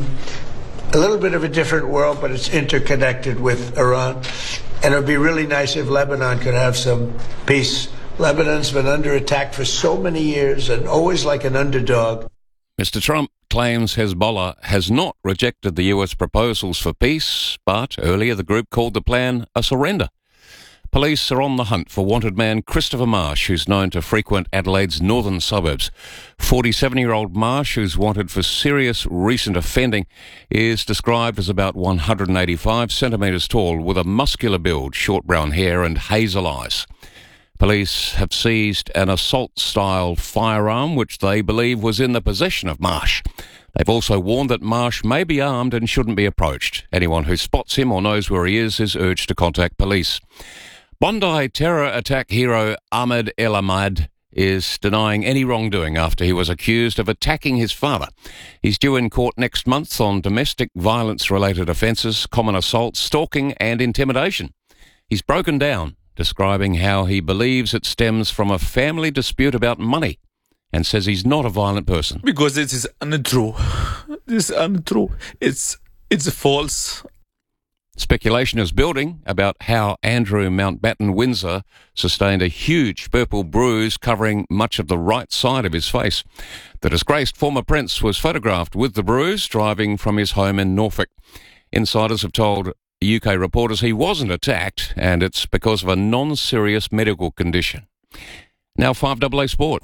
a little bit of a different world, but it's interconnected with Iran. And it would be really nice if Lebanon could have some peace. Lebanon's been under attack for so many years and always like an underdog. Mister Trump claims Hezbollah has not rejected the U S proposals for peace, but earlier the group called the plan a surrender. Police are on the hunt for wanted man Christopher Marsh, who's known to frequent Adelaide's northern suburbs. forty-seven-year-old Marsh, who's wanted for serious recent offending, is described as about one hundred eighty-five centimetres tall, with a muscular build, short brown hair and hazel eyes. Police have seized an assault-style firearm, which they believe was in the possession of Marsh. They've also warned that Marsh may be armed and shouldn't be approached. Anyone who spots him or knows where he is is urged to contact police. Bondi terror attack hero Ahmed El Ahmad is denying any wrongdoing after he was accused of attacking his father. He's due in court next month on domestic violence-related offences, common assault, stalking and intimidation. He's broken down, describing how he believes it stems from a family dispute about money, and says he's not a violent person. Because it is untrue. This is untrue. It's, it's false. Speculation is building about how Andrew Mountbatten Windsor sustained a huge purple bruise covering much of the right side of his face. The disgraced former prince was photographed with the bruise driving from his home in Norfolk. Insiders have told U K reporters he wasn't attacked, and it's because of a non-serious medical condition. Now five A A Sport.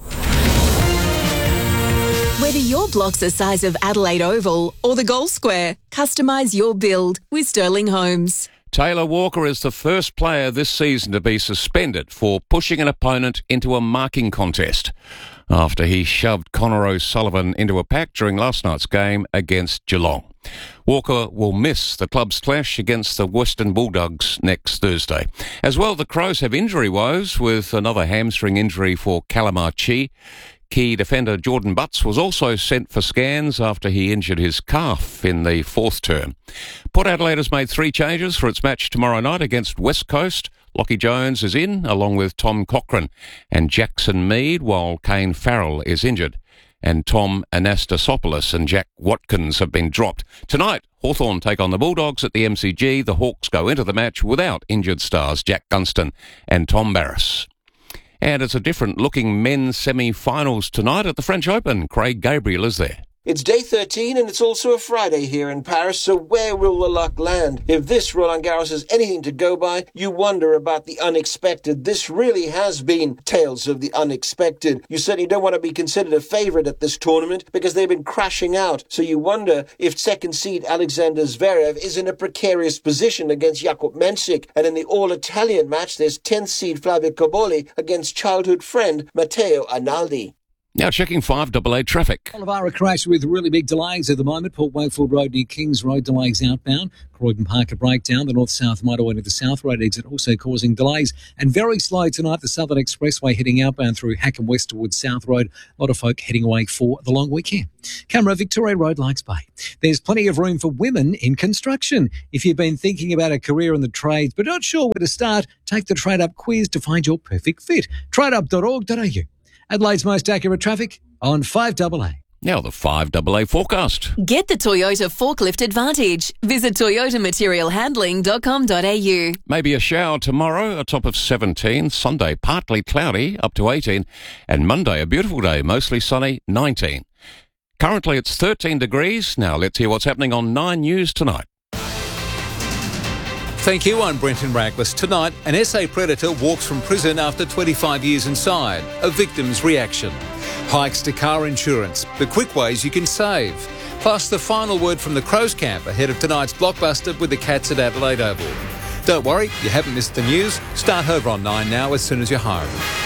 Whether your block's the size of Adelaide Oval or the Gold Square, customise your build with Sterling Homes. Taylor Walker is the first player this season to be suspended for pushing an opponent into a marking contest after he shoved Connor O'Sullivan into a pack during last night's game against Geelong. Walker will miss the club's clash against the Western Bulldogs next Thursday. As well, the Crows have injury woes with another hamstring injury for Calamachi. Key defender Jordan Butts was also sent for scans after he injured his calf in the fourth term. Port Adelaide has made three changes for its match tomorrow night against West Coast. Lockie Jones is in, along with Tom Cochrane and Jackson Mead, while Kane Farrell is injured. And Tom Anastasopoulos and Jack Watkins have been dropped. Tonight, Hawthorn take on the Bulldogs at the M C G. The Hawks go into the match without injured stars Jack Gunston and Tom Barras. And it's a different-looking men's semi-finals tonight at the French Open. Craig Gabriel is there. It's day thirteen and it's also a Friday here in Paris, so where will the luck land? If this Roland Garros is anything to go by, you wonder about the unexpected. This really has been tales of the unexpected. You certainly don't want to be considered a favourite at this tournament because they've been crashing out, so you wonder if second seed Alexander Zverev is in a precarious position against Jakub Mensik, and in the all-Italian match there's tenth seed Flavio Cobolli against childhood friend Matteo Analdi. Now checking five double A traffic. Olivara crash with really big delays at the moment. Port Wakefield Road near Kings Road, delays outbound. Croydon Park a breakdown. The north-south motorway to the South Road exit also causing delays. And very slow tonight, the Southern Expressway heading outbound through Hackham West towards South Road. A lot of folk heading away for the long weekend. Camera, Victoria Road, Lakes Bay. There's plenty of room for women in construction. If you've been thinking about a career in the trades but not sure where to start, take the Trade Up quiz to find your perfect fit. trade up dot org dot a u. Adelaide's most accurate traffic on five double A. Now the five double A forecast. Get the Toyota Forklift Advantage. Visit toyota material handling dot com dot a u. Maybe a shower tomorrow, a top of seventeen. Sunday, partly cloudy, up to eighteen. And Monday, a beautiful day, mostly sunny, nineteen. Currently, it's thirteen degrees. Now let's hear what's happening on Nine News tonight. Thank you, I'm Brenton Raglis. Tonight, an S A predator walks from prison after twenty-five years inside. A victim's reaction. Hikes to car insurance. The quick ways you can save. Plus, the final word from the Crows camp ahead of tonight's blockbuster with the Cats at Adelaide Oval. Don't worry, you haven't missed the news. Start over on Nine now as soon as you're home.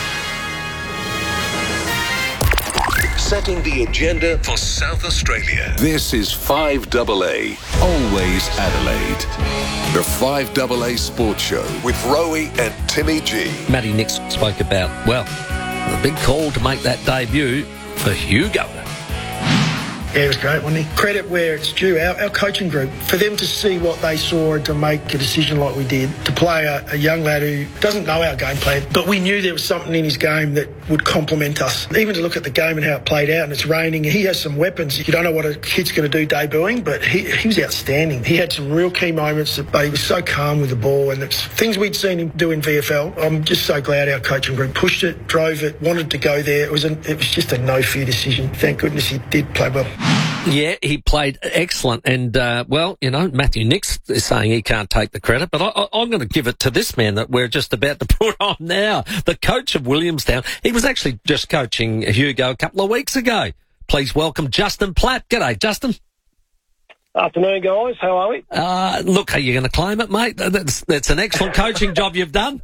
Setting the agenda for South Australia. This is five double A, always Adelaide. The five double A Sports Show with Rowie and Timmy G. Matty Nix spoke about, well, the big call to make that debut for Hugo. Yeah, it was great, wasn't he? Credit where it's due, our, our coaching group, for them to see what they saw and to make a decision like we did, to play a, a young lad who doesn't know our game plan, but we knew there was something in his game that would complement us. Even to look at the game and how it played out, and it's raining, he has some weapons. You don't know what a kid's going to do debuting, but he, he was outstanding. He had some real key moments, but he was so calm with the ball, and it's things we'd seen him do in V F L. I'm just so glad our coaching group pushed it, drove it, wanted to go there. It was, a, it was just a no-fear decision. Thank goodness he did play well. Yeah, he played excellent. And, uh, well, you know, Matthew Nix is saying he can't take the credit, but I, I, I'm going to give it to this man that we're just about to put on now, the coach of Williamstown. He was actually just coaching Hugo a couple of weeks ago. Please welcome Justin Platt. G'day, Justin. Afternoon, guys. How are we? Uh, look, are you going to claim it, mate? That's, that's an excellent coaching job you've done.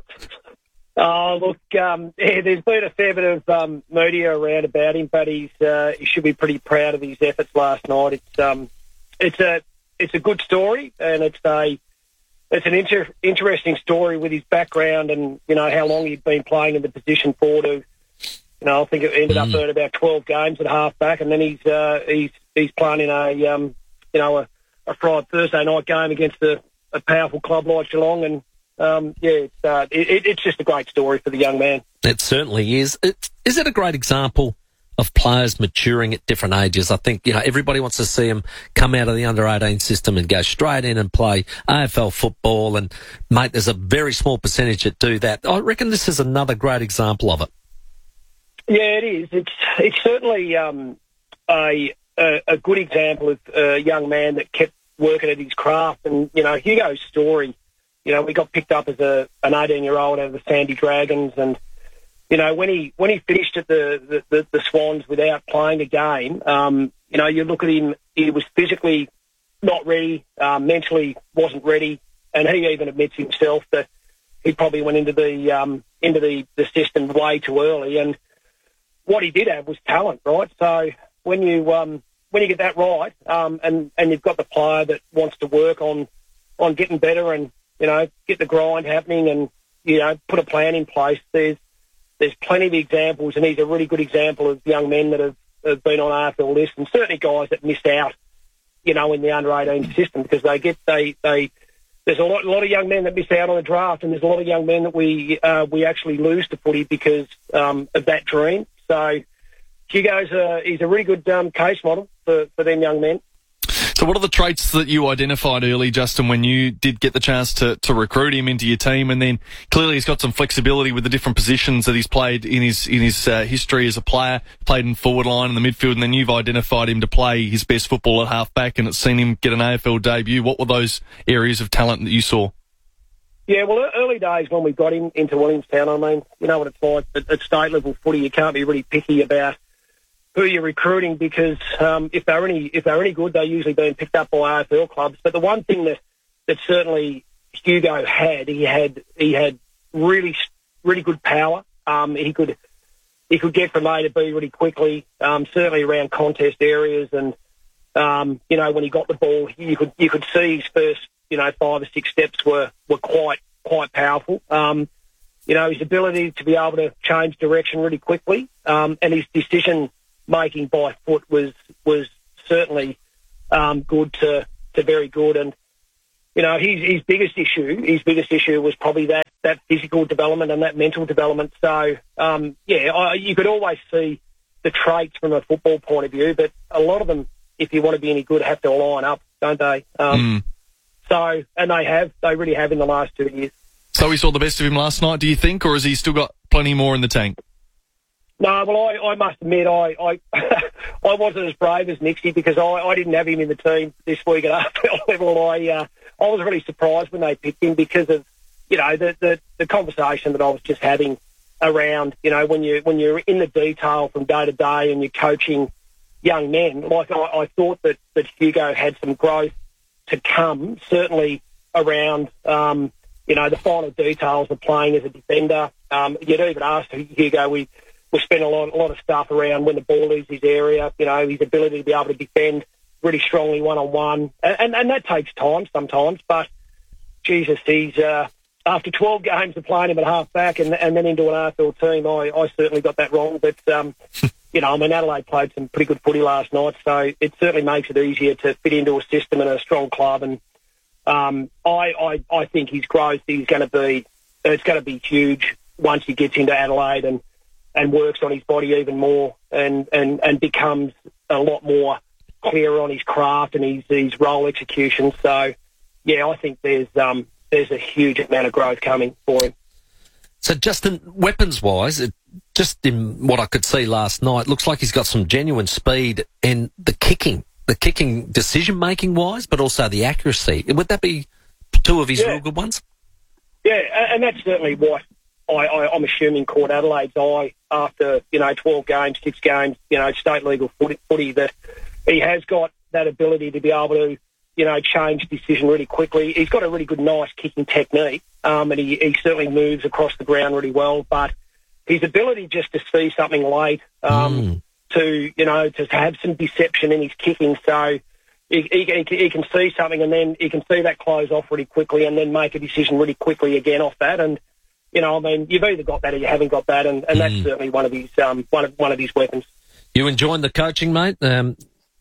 Oh, look, um, yeah, there's been a fair bit of um, media around about him, but he's uh, he should be pretty proud of his efforts last night. It's um, it's a it's a good story, and it's a it's an inter- interesting story with his background and you know how long he'd been playing in the position for. To you know, I think it ended mm. up at about twelve games at half back, and then he's uh, he's he's playing in a um, you know a, a Friday Thursday night game against a, a powerful club like Geelong and. Um, yeah, it's, uh, it, it's just a great story for the young man. It certainly is. It, is it a great example of players maturing at different ages? I think, you know, everybody wants to see them come out of the under eighteen system and go straight in and play A F L football. And, mate, there's a very small percentage that do that. I reckon this is another great example of it. Yeah, it is. It's, it's certainly um, a, a, a good example of a young man that kept working at his craft. And, you know, Hugo's story... You know, we got picked up as a an eighteen-year-old out of the Sandy Dragons, and you know when he when he finished at the the, the, the Swans without playing a game, um, you know, you look at him, he was physically not ready, um, mentally wasn't ready, and he even admits himself that he probably went into the um, into the, the system way too early. And what he did have was talent, right? So when you um, when you get that right, um, and and you've got the player that wants to work on on getting better and you know, get the grind happening and, you know, put a plan in place. There's there's plenty of examples, and he's a really good example of young men that have, have been on A F L lists and certainly guys that missed out, you know, in the under eighteen system because they get, they, they, there's a lot, a lot of young men that miss out on the draft and there's a lot of young men that we, uh, we actually lose to footy because, um, of that dream. So Hugo's a, he's a really good, um, case model for, for them young men. So what are the traits that you identified early, Justin, when you did get the chance to, to recruit him into your team? And then clearly he's got some flexibility with the different positions that he's played in his in his uh, history as a player, played in forward line in the midfield, and then you've identified him to play his best football at half-back, and it's seen him get an A F L debut. What were those areas of talent that you saw? Yeah, well, early days when we got him into Williamstown, I mean, you know what it's like at, at state-level footy, you can't be really picky about who you're recruiting because um, if they're any if they're any good, they're usually being picked up by A F L clubs. But the one thing that, that certainly Hugo had, he had he had really really good power. Um, he could he could get from A to B really quickly, um, certainly around contest areas. And, um, you know, when he got the ball, you could you could see his first, you know, five or six steps were, were quite, quite powerful. Um, you know, his ability to be able to change direction really quickly, um, and his decision-making by foot was was certainly um, good to, to very good. And, you know, his, his biggest issue, his biggest issue was probably that, that physical development and that mental development. So, um, yeah, I, you could always see the traits from a football point of view, but a lot of them, if you want to be any good, have to line up, don't they? Um, Mm. So, and they have, they really have in the last two years. So we saw the best of him last night, do you think, or has he still got plenty more in the tank? No, well, I, I must admit, I I, I wasn't as brave as Nixie because I, I didn't have him in the team this week at R F L level. I uh, I was really surprised when they picked him because of, you know, the, the, the conversation that I was just having around, you know, when, you, when you're in the detail from day to day and you're coaching young men, like I, I thought that, that Hugo had some growth to come, certainly around, um, you know, the final details of playing as a defender. Um, you'd even asked Hugo, we, we spent a lot, a lot of stuff around when the ball leaves his area, you know, his ability to be able to defend really strongly one-on-one. And, and, and that takes time sometimes, but, Jesus, he's, uh, after twelve games of playing him at half-back and, and then into an R F L team, I, I certainly got that wrong. But, um, you know, I mean, Adelaide played some pretty good footy last night, so it certainly makes it easier to fit into a system and a strong club. And um, I, I, I think his growth is going to be, it's going to be huge once he gets into Adelaide and, and works on his body even more and, and, and becomes a lot more clearer on his craft and his, his role execution. So, yeah, I think there's um, there's a huge amount of growth coming for him. So, Justin, weapons-wise, it, just in what I could see last night, looks like he's got some genuine speed and the kicking, the kicking decision-making-wise, but also the accuracy. Would that be two of his Yeah. real good ones? Yeah, and and that's certainly what I, I, I'm assuming caught Adelaide's eye after, you know, twelve games, six games, you know, state legal footy, footy that he has got that ability to be able to, you know, change decision really quickly. He's got a really good, nice kicking technique, um, and he, he certainly moves across the ground really well. But his ability just to see something late, um, Mm. to, you know, to have some deception in his kicking. So he, he, he can see something and then he can see that close off really quickly and then make a decision really quickly again off that. And, you know, I mean, you've either got that or you haven't got that, and, and that's Mm. certainly one of his um, one of one of his weapons. You enjoying the coaching, mate, um,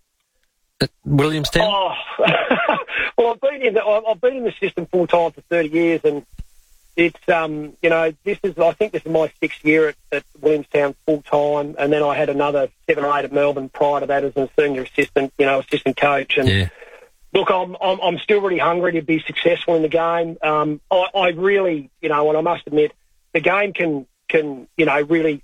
at Williamstown? Oh, well, I've been in the I've I've been in the system full time for thirty years, and it's um you know this is I think this is my sixth year at, at Williamstown full time, and then I had another seven or eight at Melbourne prior to that as a senior assistant, you know, assistant coach. And Yeah. look, I'm I'm I'm still really hungry to be successful in the game. Um, I, I really, you know, and I must admit, the game can can you know really.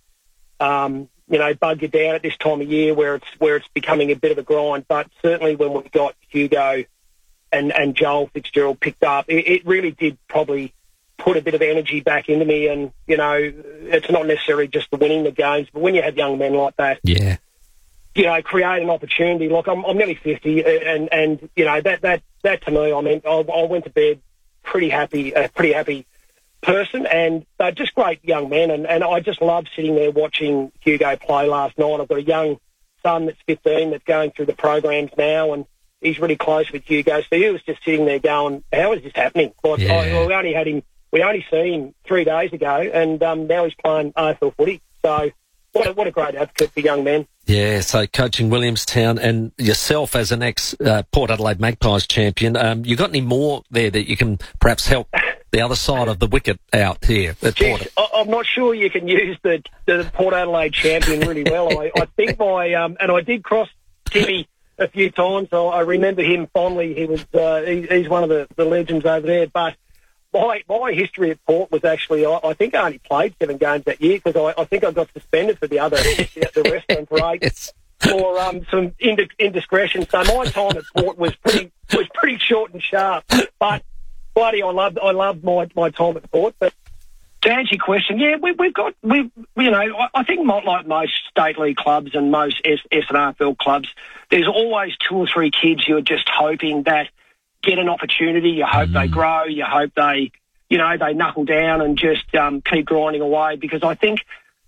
Um, you know, bug you down at this time of year where it's where it's becoming a bit of a grind. But certainly when we got Hugo and, and Joel Fitzgerald picked up, it, it really did probably put a bit of energy back into me. And, you know, it's not necessarily just the winning the games, but when you have young men like that, Yeah. you know, create an opportunity. Look, I'm, I'm nearly fifty, and, and you know, that, that, that to me, I mean, I, I went to bed pretty happy, a pretty happy person, and they're just great young men, and, and I just love sitting there watching Hugo play last night. I've got a young son that's fifteen that's going through the programs now, and he's really close with Hugo, so he was just sitting there going, how is this happening? Like, Yeah. I, we only had him, we only seen him three days ago, and um, now he's playing R F L footy, so what a, what a great advocate for young men. Yeah, so coaching Williamstown and yourself as an ex-Port Adelaide Magpies champion, um, you got any more there that you can perhaps help the other side of the wicket out here at Port? Jeez, I, I'm not sure you can use the, the Port Adelaide champion really well. I, I think my, um, and I did cross Timmy a few times, so I remember him fondly. He was, uh, he, he's one of the, the legends over there, but my, my history at Port was actually, I, I think I only played seven games that year because I, I think I got suspended for the other, the, the rest of them for eight. Yes. For um, some ind- indiscretion. So my time at Port was pretty was pretty short and sharp. But bloody, I loved I loved my, my time at Port. But to answer your question, yeah, we, we've got we you know I, I think not like most state league clubs and most S, S and R F L clubs. There's always two or three kids you're just hoping that get an opportunity. You hope they grow. You hope they you know they knuckle down and just um, keep grinding away. Because I think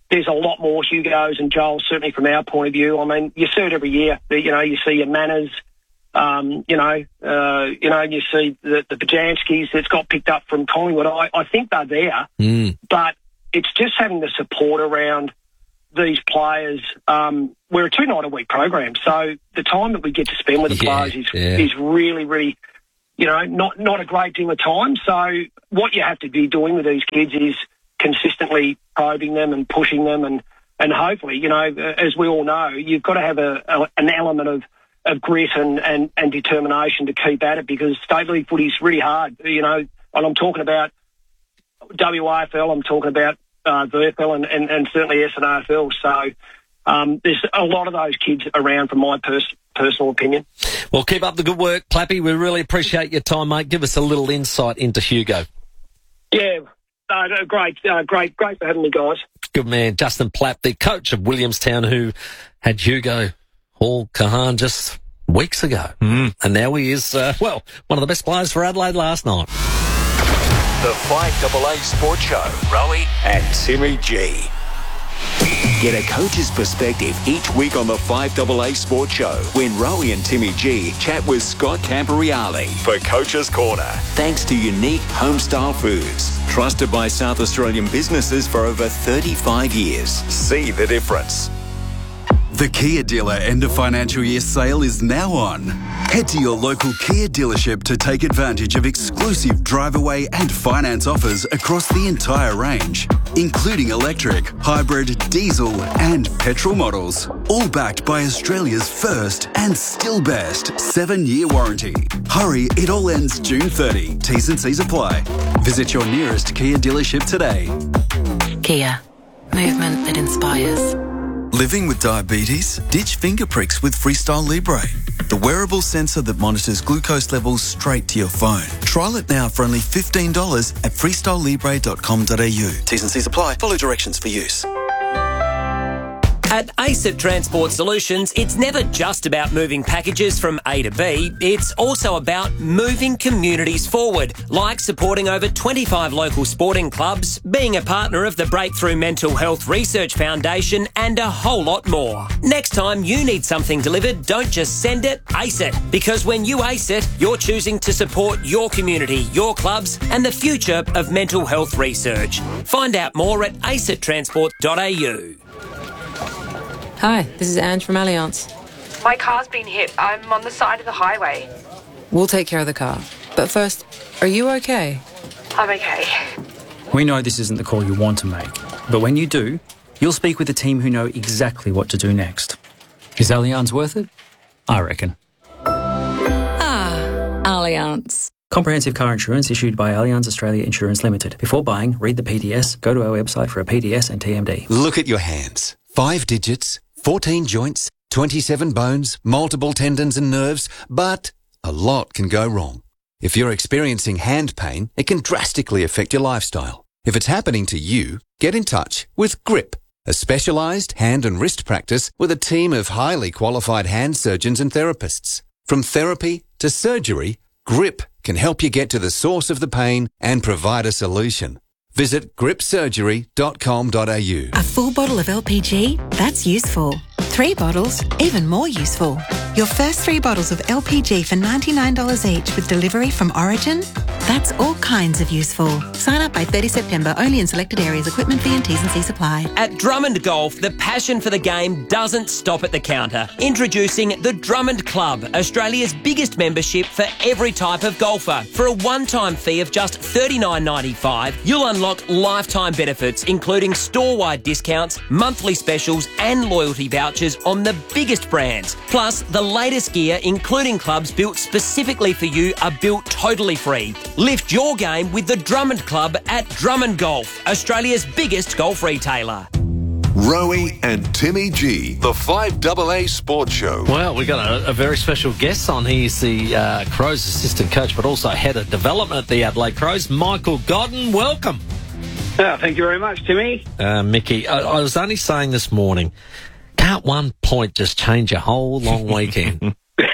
there's a lot more Hugos and Joels, certainly from our point of view. I mean, you see it every year. You know, you see your Manners, um, you know, uh, you know, you see the, the Bajanskis that's got picked up from Collingwood. I, I think they're there, Mm. but it's just having the support around these players. Um, we're a two-night-a-week program, so the time that we get to spend with the Yeah, players is, yeah. is really, really, you know, not, not a great deal of time. So what you have to be doing with these kids is consistently probing them and pushing them, and, and hopefully, you know, as we all know, you've got to have a, a an element of, of grit and, and, and determination to keep at it, because state league footy is really hard, you know, and I'm talking about W A F L, I'm talking about uh, V F L and, and, and certainly S N A F L. So um, there's a lot of those kids around, from my pers- personal opinion. Well, keep up the good work, Clappy. We really appreciate your time, mate. Give us a little insight into Hugo. Yeah, uh, great, uh, great, great for having me, guys. Good man, Justin Platt, the coach of Williamstown, who had Hugo Hall Kahan just weeks ago. Mm. And now he is, uh, well, one of the best players for Adelaide last night. The five double A Sports Show. Rowie and Timmy G. Get a coach's perspective each week on the five double A Sports Show when Rowie and Timmy G chat with Scott Camporeale for Coach's Corner. Thanks to Unique Homestyle Foods, trusted by South Australian businesses for over thirty-five years. See the difference. The Kia dealer end of financial year sale is now on. Head to your local Kia dealership to take advantage of exclusive drive away and finance offers across the entire range, including electric, hybrid, diesel and petrol models. All backed by Australia's first and still best seven-year warranty. Hurry, it all ends June thirtieth. T's and C's apply. Visit your nearest Kia dealership today. Kia. Movement that inspires. Living with diabetes? Ditch finger pricks with Freestyle Libre, the wearable sensor that monitors glucose levels straight to your phone. Trial it now for only fifteen dollars at freestyle libre dot com dot a u. T's and C's apply. Follow directions for use. At A C E T Transport Solutions, it's never just about moving packages from A to B, it's also about moving communities forward, like supporting over twenty-five local sporting clubs, being a partner of the Breakthrough Mental Health Research Foundation, and a whole lot more. Next time you need something delivered, don't just send it, ace it. Because when you ace it, you're choosing to support your community, your clubs, and the future of mental health research. Find out more at a c e t transport dot a u. Hi, this is Ange from Allianz. My car's been hit. I'm on the side of the highway. We'll take care of the car. But first, are you okay? I'm okay. We know this isn't the call you want to make, but when you do, you'll speak with a team who know exactly what to do next. Is Allianz worth it? I reckon. Ah, Allianz. Comprehensive car insurance issued by Allianz Australia Insurance Limited. Before buying, read the P D S, go to our website for a P D S and T M D. Look at your hands. Five digits, fourteen joints, twenty-seven bones, multiple tendons and nerves, but a lot can go wrong. If you're experiencing hand pain, it can drastically affect your lifestyle. If it's happening to you, get in touch with Grip, a specialised hand and wrist practice with a team of highly qualified hand surgeons and therapists. From therapy to surgery, Grip can help you get to the source of the pain and provide a solution. Visit grip surgery dot com dot a u. A full bottle of L P G? That's useful. Three bottles? Even more useful. Your first three bottles of L P G for ninety-nine dollars each with delivery from Origin? That's all kinds of useful. Sign up by thirtieth September, only in selected areas. Equipment fee and T's and C's apply. At Drummond Golf, the passion for the game doesn't stop at the counter. Introducing the Drummond Club, Australia's biggest membership for every type of golfer. For a one-time fee of just thirty-nine ninety-five, you'll unlock lifetime benefits, including store-wide discounts, monthly specials, and loyalty vouchers on the biggest brands. Plus, the latest gear, including clubs built specifically for you, are built totally free. Lift your game with the Drummond Club at Drummond Golf, Australia's biggest golf retailer. Rowie and Timmy G, the five double A Sports Show. Well, we've got a, a very special guest on. He's the uh, Crows assistant coach, but also head of development at the Adelaide Crows, Michael Godden. Welcome. Oh, thank you very much, Timmy. Uh, Mickey, I, I was only saying this morning, can't one point just change a whole long weekend?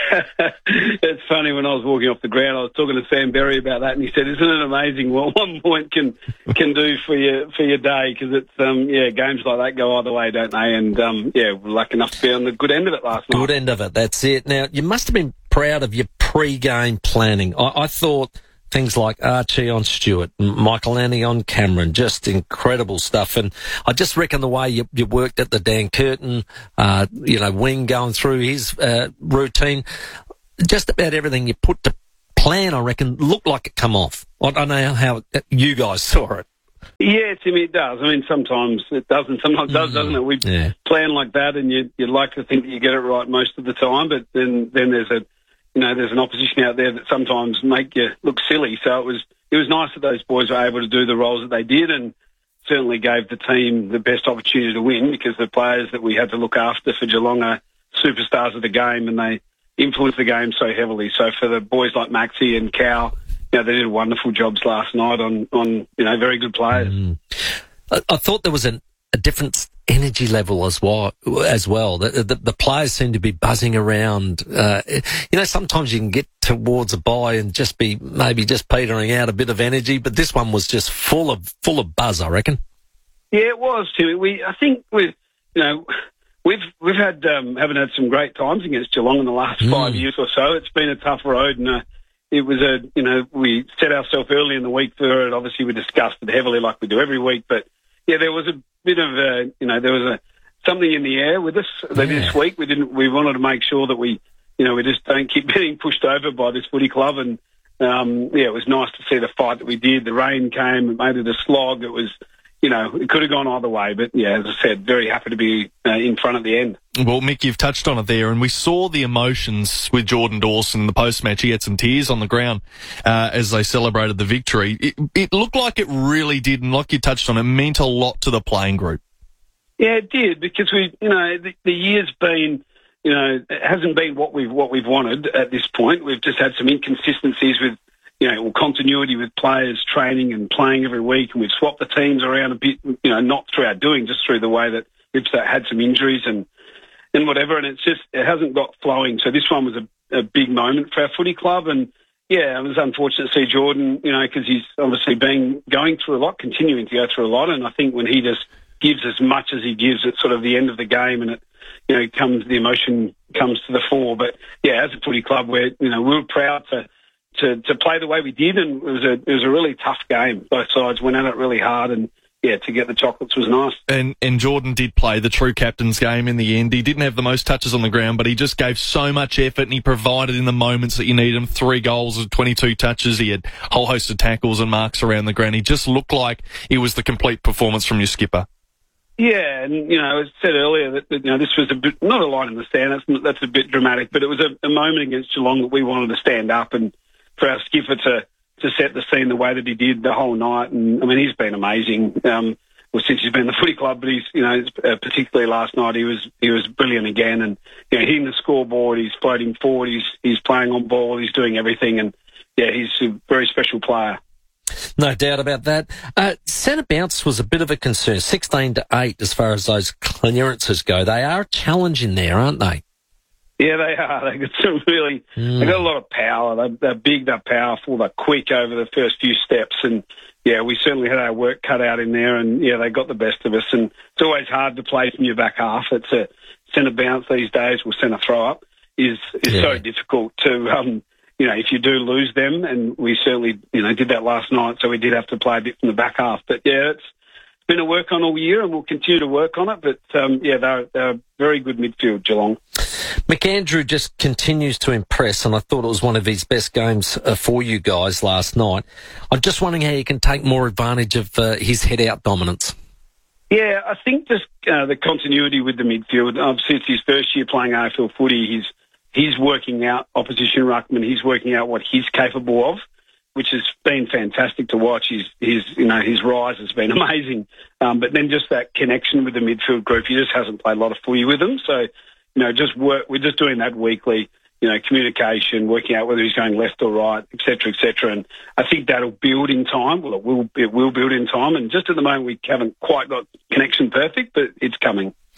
It's funny, when I was walking off the ground, I was talking to Sam Berry about that, and he said, "Isn't it amazing what one point can can do for your for your day?" Because it's um yeah, games like that go either way, don't they? And um yeah, we're lucky enough to be on the good end of it last night. Good end of it. That's it. Now, you must have been proud of your pre-game planning. I, I thought things like Archie on Stewart, Michael Annie on Cameron, just incredible stuff. And I just reckon the way you, you worked at the Dan Curtin, uh, you know, wing going through his uh, routine, just about everything you put to plan, I reckon, looked like it come off. I don't know how you guys saw it. Yeah, Timmy, it does. I mean, sometimes it doesn't. Sometimes it does, Mm-hmm. doesn't it? We Yeah. plan like that, and you you like to think that you get it right most of the time, but then then there's a you know there's an opposition out there that sometimes make you look silly. So it was it was nice that those boys were able to do the roles that they did, and certainly gave the team the best opportunity to win, because the players that we had to look after for Geelong are superstars of the game, and they influence the game so heavily. So for the boys like Maxi and Cal, you know, they did wonderful jobs last night on, on you know, very good players. Mm. I, I thought there was an, a different energy level as well. As well, the, the, the players seem to be buzzing around. Uh, you know, sometimes you can get towards a bye and just be maybe just petering out a bit of energy, but this one was just full of full of buzz, I reckon. Yeah, it was too. We, I think we, you know, we've we've had um, haven't had some great times against Geelong in the last Mm. five years or so. It's been a tough road, and uh, it was a, you know, we set ourselves early in the week for it. Obviously, we discussed it heavily like we do every week, but yeah, there was a bit of a, you know, there was a something in the air with us that Yeah. this week. We didn't, we wanted to make sure that we, you know, we just don't keep getting pushed over by this footy club. And um, yeah, it was nice to see the fight that we did. The rain came, it made it a slog. It was, you know, it could have gone either way, but yeah, as I said, very happy to be uh, in front at the end. Well, Mick, you've touched on it there, and we saw the emotions with Jordan Dawson in the post-match. He had some tears on the ground uh, as they celebrated the victory. It, it looked like it really did, and like you touched on, it meant a lot to the playing group. Yeah, it did, because we, you know, the, the year's been, you know, it hasn't been what we've what we've wanted at this point. We've just had some inconsistencies with, you know, continuity with players training and playing every week, and we've swapped the teams around a bit, you know, not through our doing, just through the way that we've had some injuries and and whatever, and it's just, it hasn't got flowing. So this one was a, a big moment for our footy club, and yeah, it was unfortunate to see Jordan, you know, because he's obviously been going through a lot, continuing to go through a lot, and I think when he just gives as much as he gives at sort of the end of the game, and it, you know, comes, the emotion comes to the fore. But yeah, as a footy club, we're, you know, we were proud to, to, to play the way we did, and it was a, it was a really tough game. Both sides went at it really hard, and yeah, to get the chocolates was nice. And and Jordan did play the true captain's game in the end. He didn't have the most touches on the ground, but he just gave so much effort, and he provided in the moments that you need him. Three goals and twenty-two touches. He had a whole host of tackles and marks around the ground. He just looked like it was the complete performance from your skipper. Yeah, and, you know, as I said earlier, that, that you know, this was a bit, not a line in the sand, that's, that's a bit dramatic, but it was a, a moment against Geelong that we wanted to stand up, and for our skipper to, to set the scene the way that he did the whole night. And, I mean, he's been amazing, um, well, since he's been in the footy club, but he's, you know, uh, particularly last night, he was he was brilliant again, and, you know, hitting the scoreboard, he's floating forward, he's, he's playing on ball, he's doing everything, and, yeah, he's a very special player. No doubt about that. Uh, centre bounce was a bit of a concern, sixteen to eight as far as those clearances go. They are a challenge in there, aren't they? Yeah, they are. They got some really. Mm. They got a lot of power. They're, they're big. They're powerful. They're quick over the first few steps. And yeah, we certainly had our work cut out in there. And yeah, they got the best of us. And it's always hard to play from your back half. It's a centre bounce these days. Or centre throw up is is Yeah. so difficult to. Um, you know, if you do lose them, and we certainly, you know, did that last night, so we did have to play a bit from the back half. But yeah, it's been a work on all year, and we'll continue to work on it. But um, yeah, they're, they're very good midfield, Geelong. McAndrew just continues to impress, and I thought it was one of his best games uh, for you guys last night. I'm just wondering how you can take more advantage of uh, his head-out dominance. Yeah, I think just uh, the continuity with the midfield. Obviously, it's his first year playing A F L footy. He's he's working out opposition ruckman. He's working out what he's capable of, which has been fantastic to watch. His, his you know, his rise has been amazing. Um, but then just that connection with the midfield group, he just hasn't played a lot of footy with them. So, you know, just work. We're just doing that weekly. You know, communication, working out whether he's going left or right, et cetera, et cetera. And I think that'll build in time. Well, it will, it will build in time. And just at the moment, we haven't quite got connection perfect, but it's coming.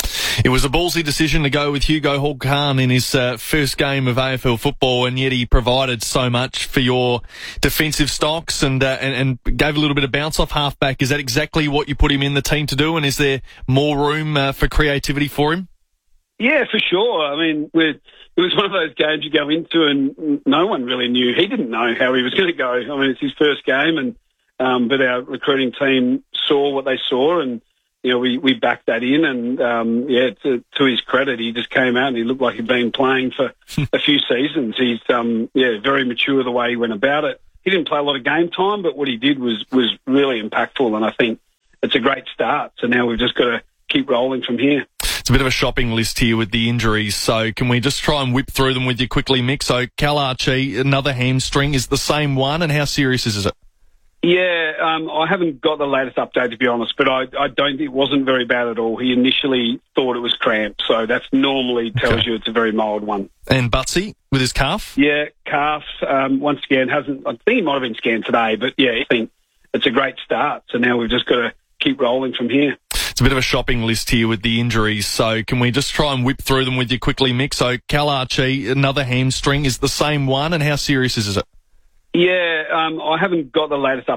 It was a ballsy decision to go with Hugo Hall-Khan in his uh, first game of A F L football, and yet he provided so much for your defensive stocks and, uh, and and gave a little bit of bounce off halfback. Is that exactly what you put him in the team to do, and is there more room uh, for creativity for him? Yeah, for sure. I mean, we're, it was one of those games you go into and no one really knew. He didn't know how he was going to go. I mean, it's his first game, and um, but our recruiting team saw what they saw, and you know, we, we backed that in, and um, yeah, to, to his credit, he just came out and he looked like he'd been playing for a few seasons. He's um, yeah, very mature the way he went about it. He didn't play a lot of game time, but what he did was was really impactful, and I think it's a great start. So now we've just got to keep rolling from here. It's a bit of a shopping list here with the injuries, so can we just try and whip through them with you quickly, Mick? So Cal Archie, another hamstring, is the same one, and how serious is it? Yeah, um, I haven't got the latest update, to be honest, but I, I don't think it wasn't very bad at all. He initially thought it was cramp, so that's normally tells okay. you it's a very mild one. And Butsy with his calf? Yeah, calf, um, once again, hasn't, I think he might have been scanned today, but yeah, I think it's a great start. So now we've just got to keep rolling from here. It's a bit of a shopping list here with the injuries, so can we just try and whip through them with you quickly, Mick? So Cal Archie, another hamstring, is the same one, and how serious is it? Yeah, um, I haven't got the latest